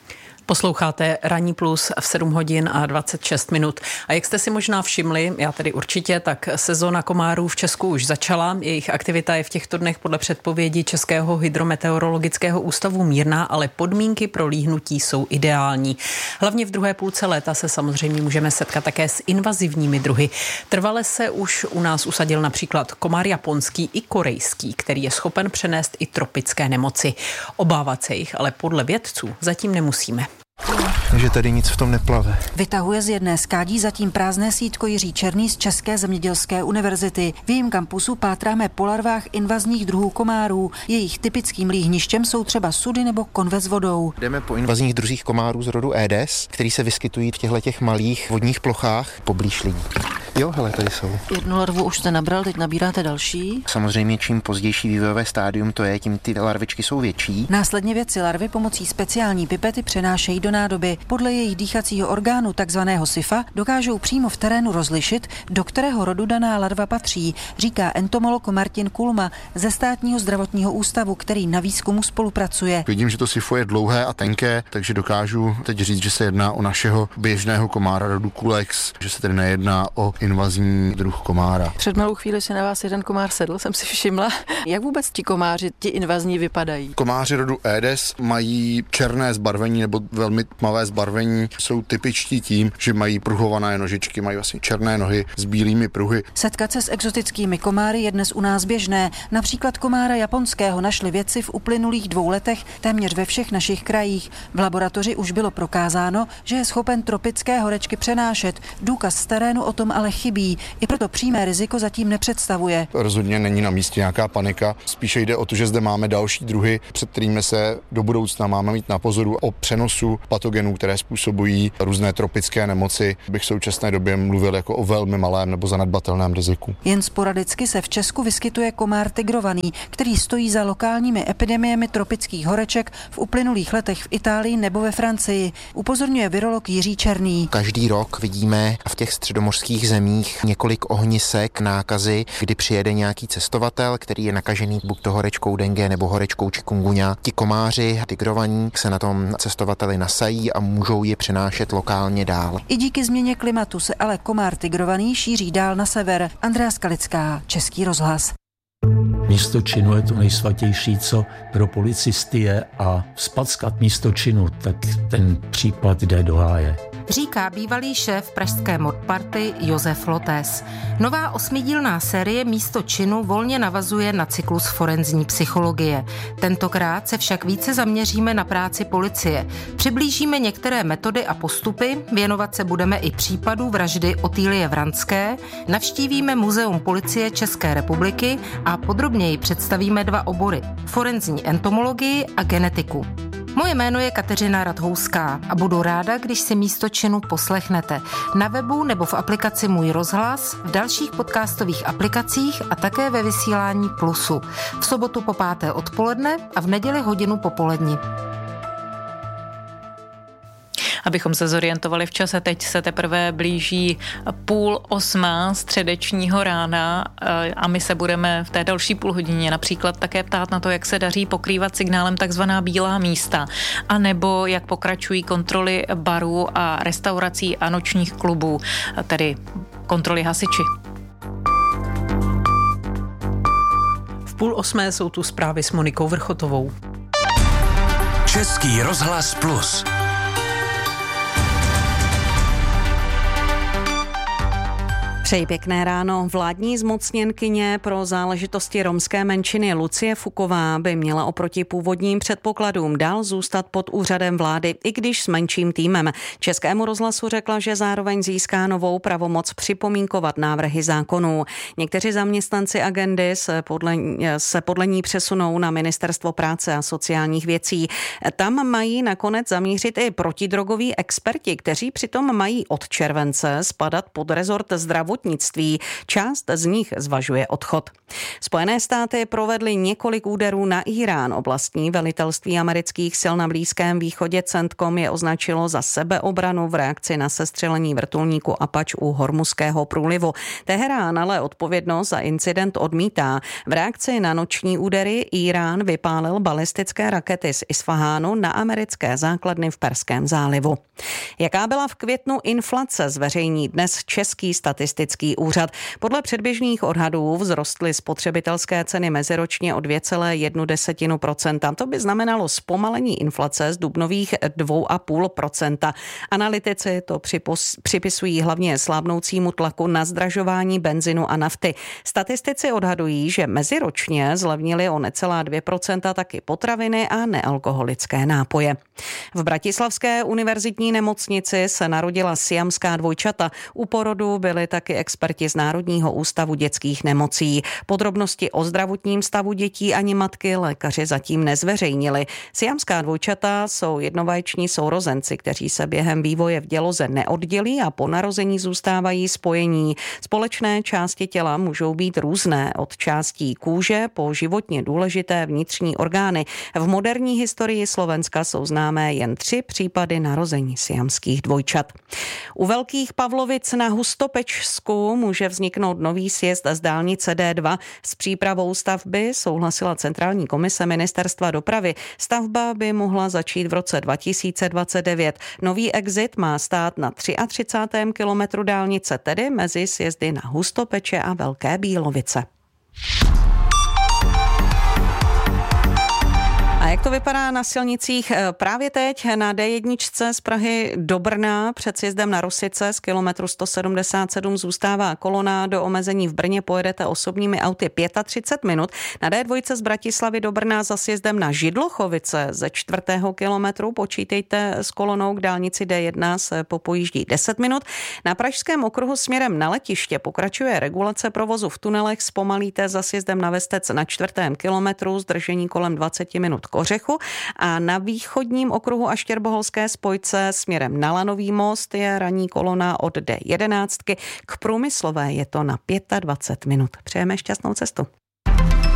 Speaker 2: Posloucháte Ranní plus v 7 hodin a 26 minut. A jak jste si možná všimli, já tedy určitě, tak sezóna komárů v Česku už začala. Jejich aktivita je v těchto dnech podle předpovědi Českého hydrometeorologického ústavu mírná, ale podmínky pro líhnutí jsou ideální. Hlavně v druhé půlce léta se samozřejmě můžeme setkat také s invazivními druhy. Trvale se už u nás usadil například komár japonský i korejský, který je schopen přenést i tropické nemoci. Obávat se jich ale podle vědců zatím nemusíme.
Speaker 8: Takže tady nic v tom neplave.
Speaker 9: Vytahuje z jedné skádí zatím prázdné sítko Jiří Černý z České zemědělské univerzity. V jejím kampusu pátráme po larvách invazních druhů komárů. Jejich typickým líhništěm jsou třeba sudy nebo konve s vodou.
Speaker 8: Jdeme po invazních druzích komárů z rodu Aedes, který se vyskytují v těchto malých vodních plochách poblíž lidí. Jo, hele, tady jsou.
Speaker 9: Jednu larvu už jste nabral, teď nabíráte další.
Speaker 8: Samozřejmě čím pozdější vývojové stádium to je, tím ty larvičky jsou větší.
Speaker 9: Následně vědci larvy pomocí speciální pipety přenášejí do nádoby. Podle jejich dýchacího orgánu, takzvaného sifa, dokážou přímo v terénu rozlišit, do kterého rodu daná larva patří, říká entomolog Martin Kulma ze Státního zdravotního ústavu, který na výzkumu spolupracuje.
Speaker 10: Vidím, že to sifo je dlouhé a tenké, takže dokážu teď říct, že se jedná o našeho běžného komára rodu Culex, že se tedy nejedná o invazní druh komára.
Speaker 9: Před malou chvíli se na vás jeden komár sedl, jsem si všimla. Jak vůbec ti komáři, ti invazní, vypadají?
Speaker 10: Komáři rodu Aedes mají černé zbarvení nebo velmi tmavé zbarvení. Jsou typičtí tím, že mají pruhované nožičky, mají vlastně černé nohy s bílými pruhy.
Speaker 9: Setkat se s exotickými komáry je dnes u nás běžné. Například komára japonského našli vědci v uplynulých 2 letech téměř ve všech našich krajích. V laboratoři už bylo prokázáno, že je schopen tropické horečky přenášet. Důkaz z terénu o tom ale chybí. I proto přímé riziko zatím nepředstavuje.
Speaker 10: Rozhodně není na místě nějaká panika. Spíše jde o to, že zde máme další druhy, před kterými se do budoucna máme mít na pozoru. O přenosu patogenů, které způsobují různé tropické nemoci, bych v současné době mluvil jako o velmi malém nebo zanedbatelném riziku.
Speaker 9: Jen sporadicky se v Česku vyskytuje komár tigrovaný, který stojí za lokálními epidemiemi tropických horeček v uplynulých letech v Itálii nebo ve Francii. Upozorňuje virolog Jiří Černý.
Speaker 8: Každý rok vidíme v těch středomořských zemích několik ohnisek nákazy, kdy přijede nějaký cestovatel, který je nakažený buď to horečkou dengue nebo horečkou chikungunya. Ti komáři tigrovaní se na tom cestovateli nasají a můžou ji přenášet lokálně dál.
Speaker 9: I díky změně klimatu se ale komár tigrovaný šíří dál na sever. Andrea Skalická, Český rozhlas.
Speaker 13: Místo činu je to nejsvatější, co pro policisty je, a vzpackat místo činu, tak ten případ jde do háje.
Speaker 14: Říká bývalý šéf pražské modparty Josef Lotes. Nová 8dílná série Místo činu volně navazuje na cyklus forenzní psychologie. Tentokrát se však více zaměříme na práci policie. Přiblížíme některé metody a postupy, věnovat se budeme i případu vraždy Otýlie Vranské, navštívíme Muzeum policie České republiky a podrobněji představíme 2 obory: forenzní entomologii a genetiku. Moje jméno je Kateřina Radhouská a budu ráda, když si Místo činu poslechnete na webu nebo v aplikaci Můj rozhlas, v dalších podcastových aplikacích a také ve vysílání Plusu. V sobotu po 5. odpoledne a v neděli hodinu popolední.
Speaker 3: Abychom se zorientovali v čase, teď se teprve blíží 7:30 středečního rána a my se budeme v té další půlhodině například také ptát na to, jak se daří pokrývat signálem takzvaná bílá místa, anebo jak pokračují kontroly barů a restaurací a nočních klubů, tedy kontroly hasiči.
Speaker 2: V 7:30 jsou tu zprávy s Monikou Vrchotovou.
Speaker 16: Český rozhlas Plus.
Speaker 20: Přeji pěkné ráno. Vládní zmocněnkyně pro záležitosti romské menšiny Lucie Fuková by měla oproti původním předpokladům dál zůstat pod úřadem vlády, i když s menším týmem. Českému rozhlasu řekla, že zároveň získá novou pravomoc připomínkovat návrhy zákonů. Někteří zaměstnanci agendy se podle ní přesunou na Ministerstvo práce a sociálních věcí. Tam mají nakonec zamířit i protidrogoví experti, kteří přitom mají od července spadat pod rezort zdravotnictví zdravotnictví. Část z nich zvažuje odchod. Spojené státy provedly několik úderů na Irán. Oblastní velitelství amerických sil na Blízkém východě CENTCOM je označilo za sebeobranu v reakci na sestřelení vrtulníku Apache u Hormuzského průlivu. Teherán ale odpovědnost za incident odmítá. V reakci na noční údery Irán vypálil balistické rakety z Isfahánu na americké základny v Perském zálivu. Jaká byla v květnu inflace, zveřejní dnes Český statistický úřad. Podle předběžných odhadů vzrostly spotřebitelské ceny meziročně o 2,1%. To by znamenalo zpomalení inflace z dubnových 2,5%. Analytici to připisují hlavně slábnoucímu tlaku na zdražování benzinu a nafty. Statistici odhadují, že meziročně zlevnily o necelá 2% taky potraviny a nealkoholické nápoje. V bratislavské univerzitní nemocnici se narodila siamská dvojčata. U porodu byli taky experti z Národního ústavu dětských nemocí. Podrobnosti o zdravotním stavu dětí ani matky lékaři zatím nezveřejnili. Siamská dvojčata jsou jednovajční sourozenci, kteří se během vývoje v děloze neoddělí a po narození zůstávají spojení. Společné části těla můžou být různé, od částí kůže po životně důležité vnitřní orgány. V moderní historii Slovenska jsou známé jen 3 případy narození siamských dvojčat. U Velkých Pavlovic na Hustopečsku může vzniknout nový sjezd z dálnice D2. S přípravou stavby souhlasila Centrální komise Ministerstva dopravy. Stavba by mohla začít v roce 2029. Nový exit má stát na 33. kilometru dálnice, tedy mezi sjezdy na Hustopeče a Velké Bílovice. A jak to vypadá na silnicích právě teď na D1 z Prahy do Brna před sjezdem na Rosice z kilometru 177 zůstává kolona. Do omezení v Brně pojedete osobními auty 35 minut. Na D2 z Bratislavy do Brna za sjezdem na Židlochovice ze 4. kilometru počítejte s kolonou, k dálnici D1 se popojíždí 10 minut. Na Pražském okruhu směrem na letiště pokračuje regulace provozu v tunelech. Zpomalíte za sjezdem na Vestec na 4. kilometru, zdržení kolem 20 minut k Ořechu, a na východním okruhu a Štěrboholské spojce směrem na Lanový most je ranní kolona od D11. K Průmyslové je to na 25 minut. Přejeme šťastnou cestu.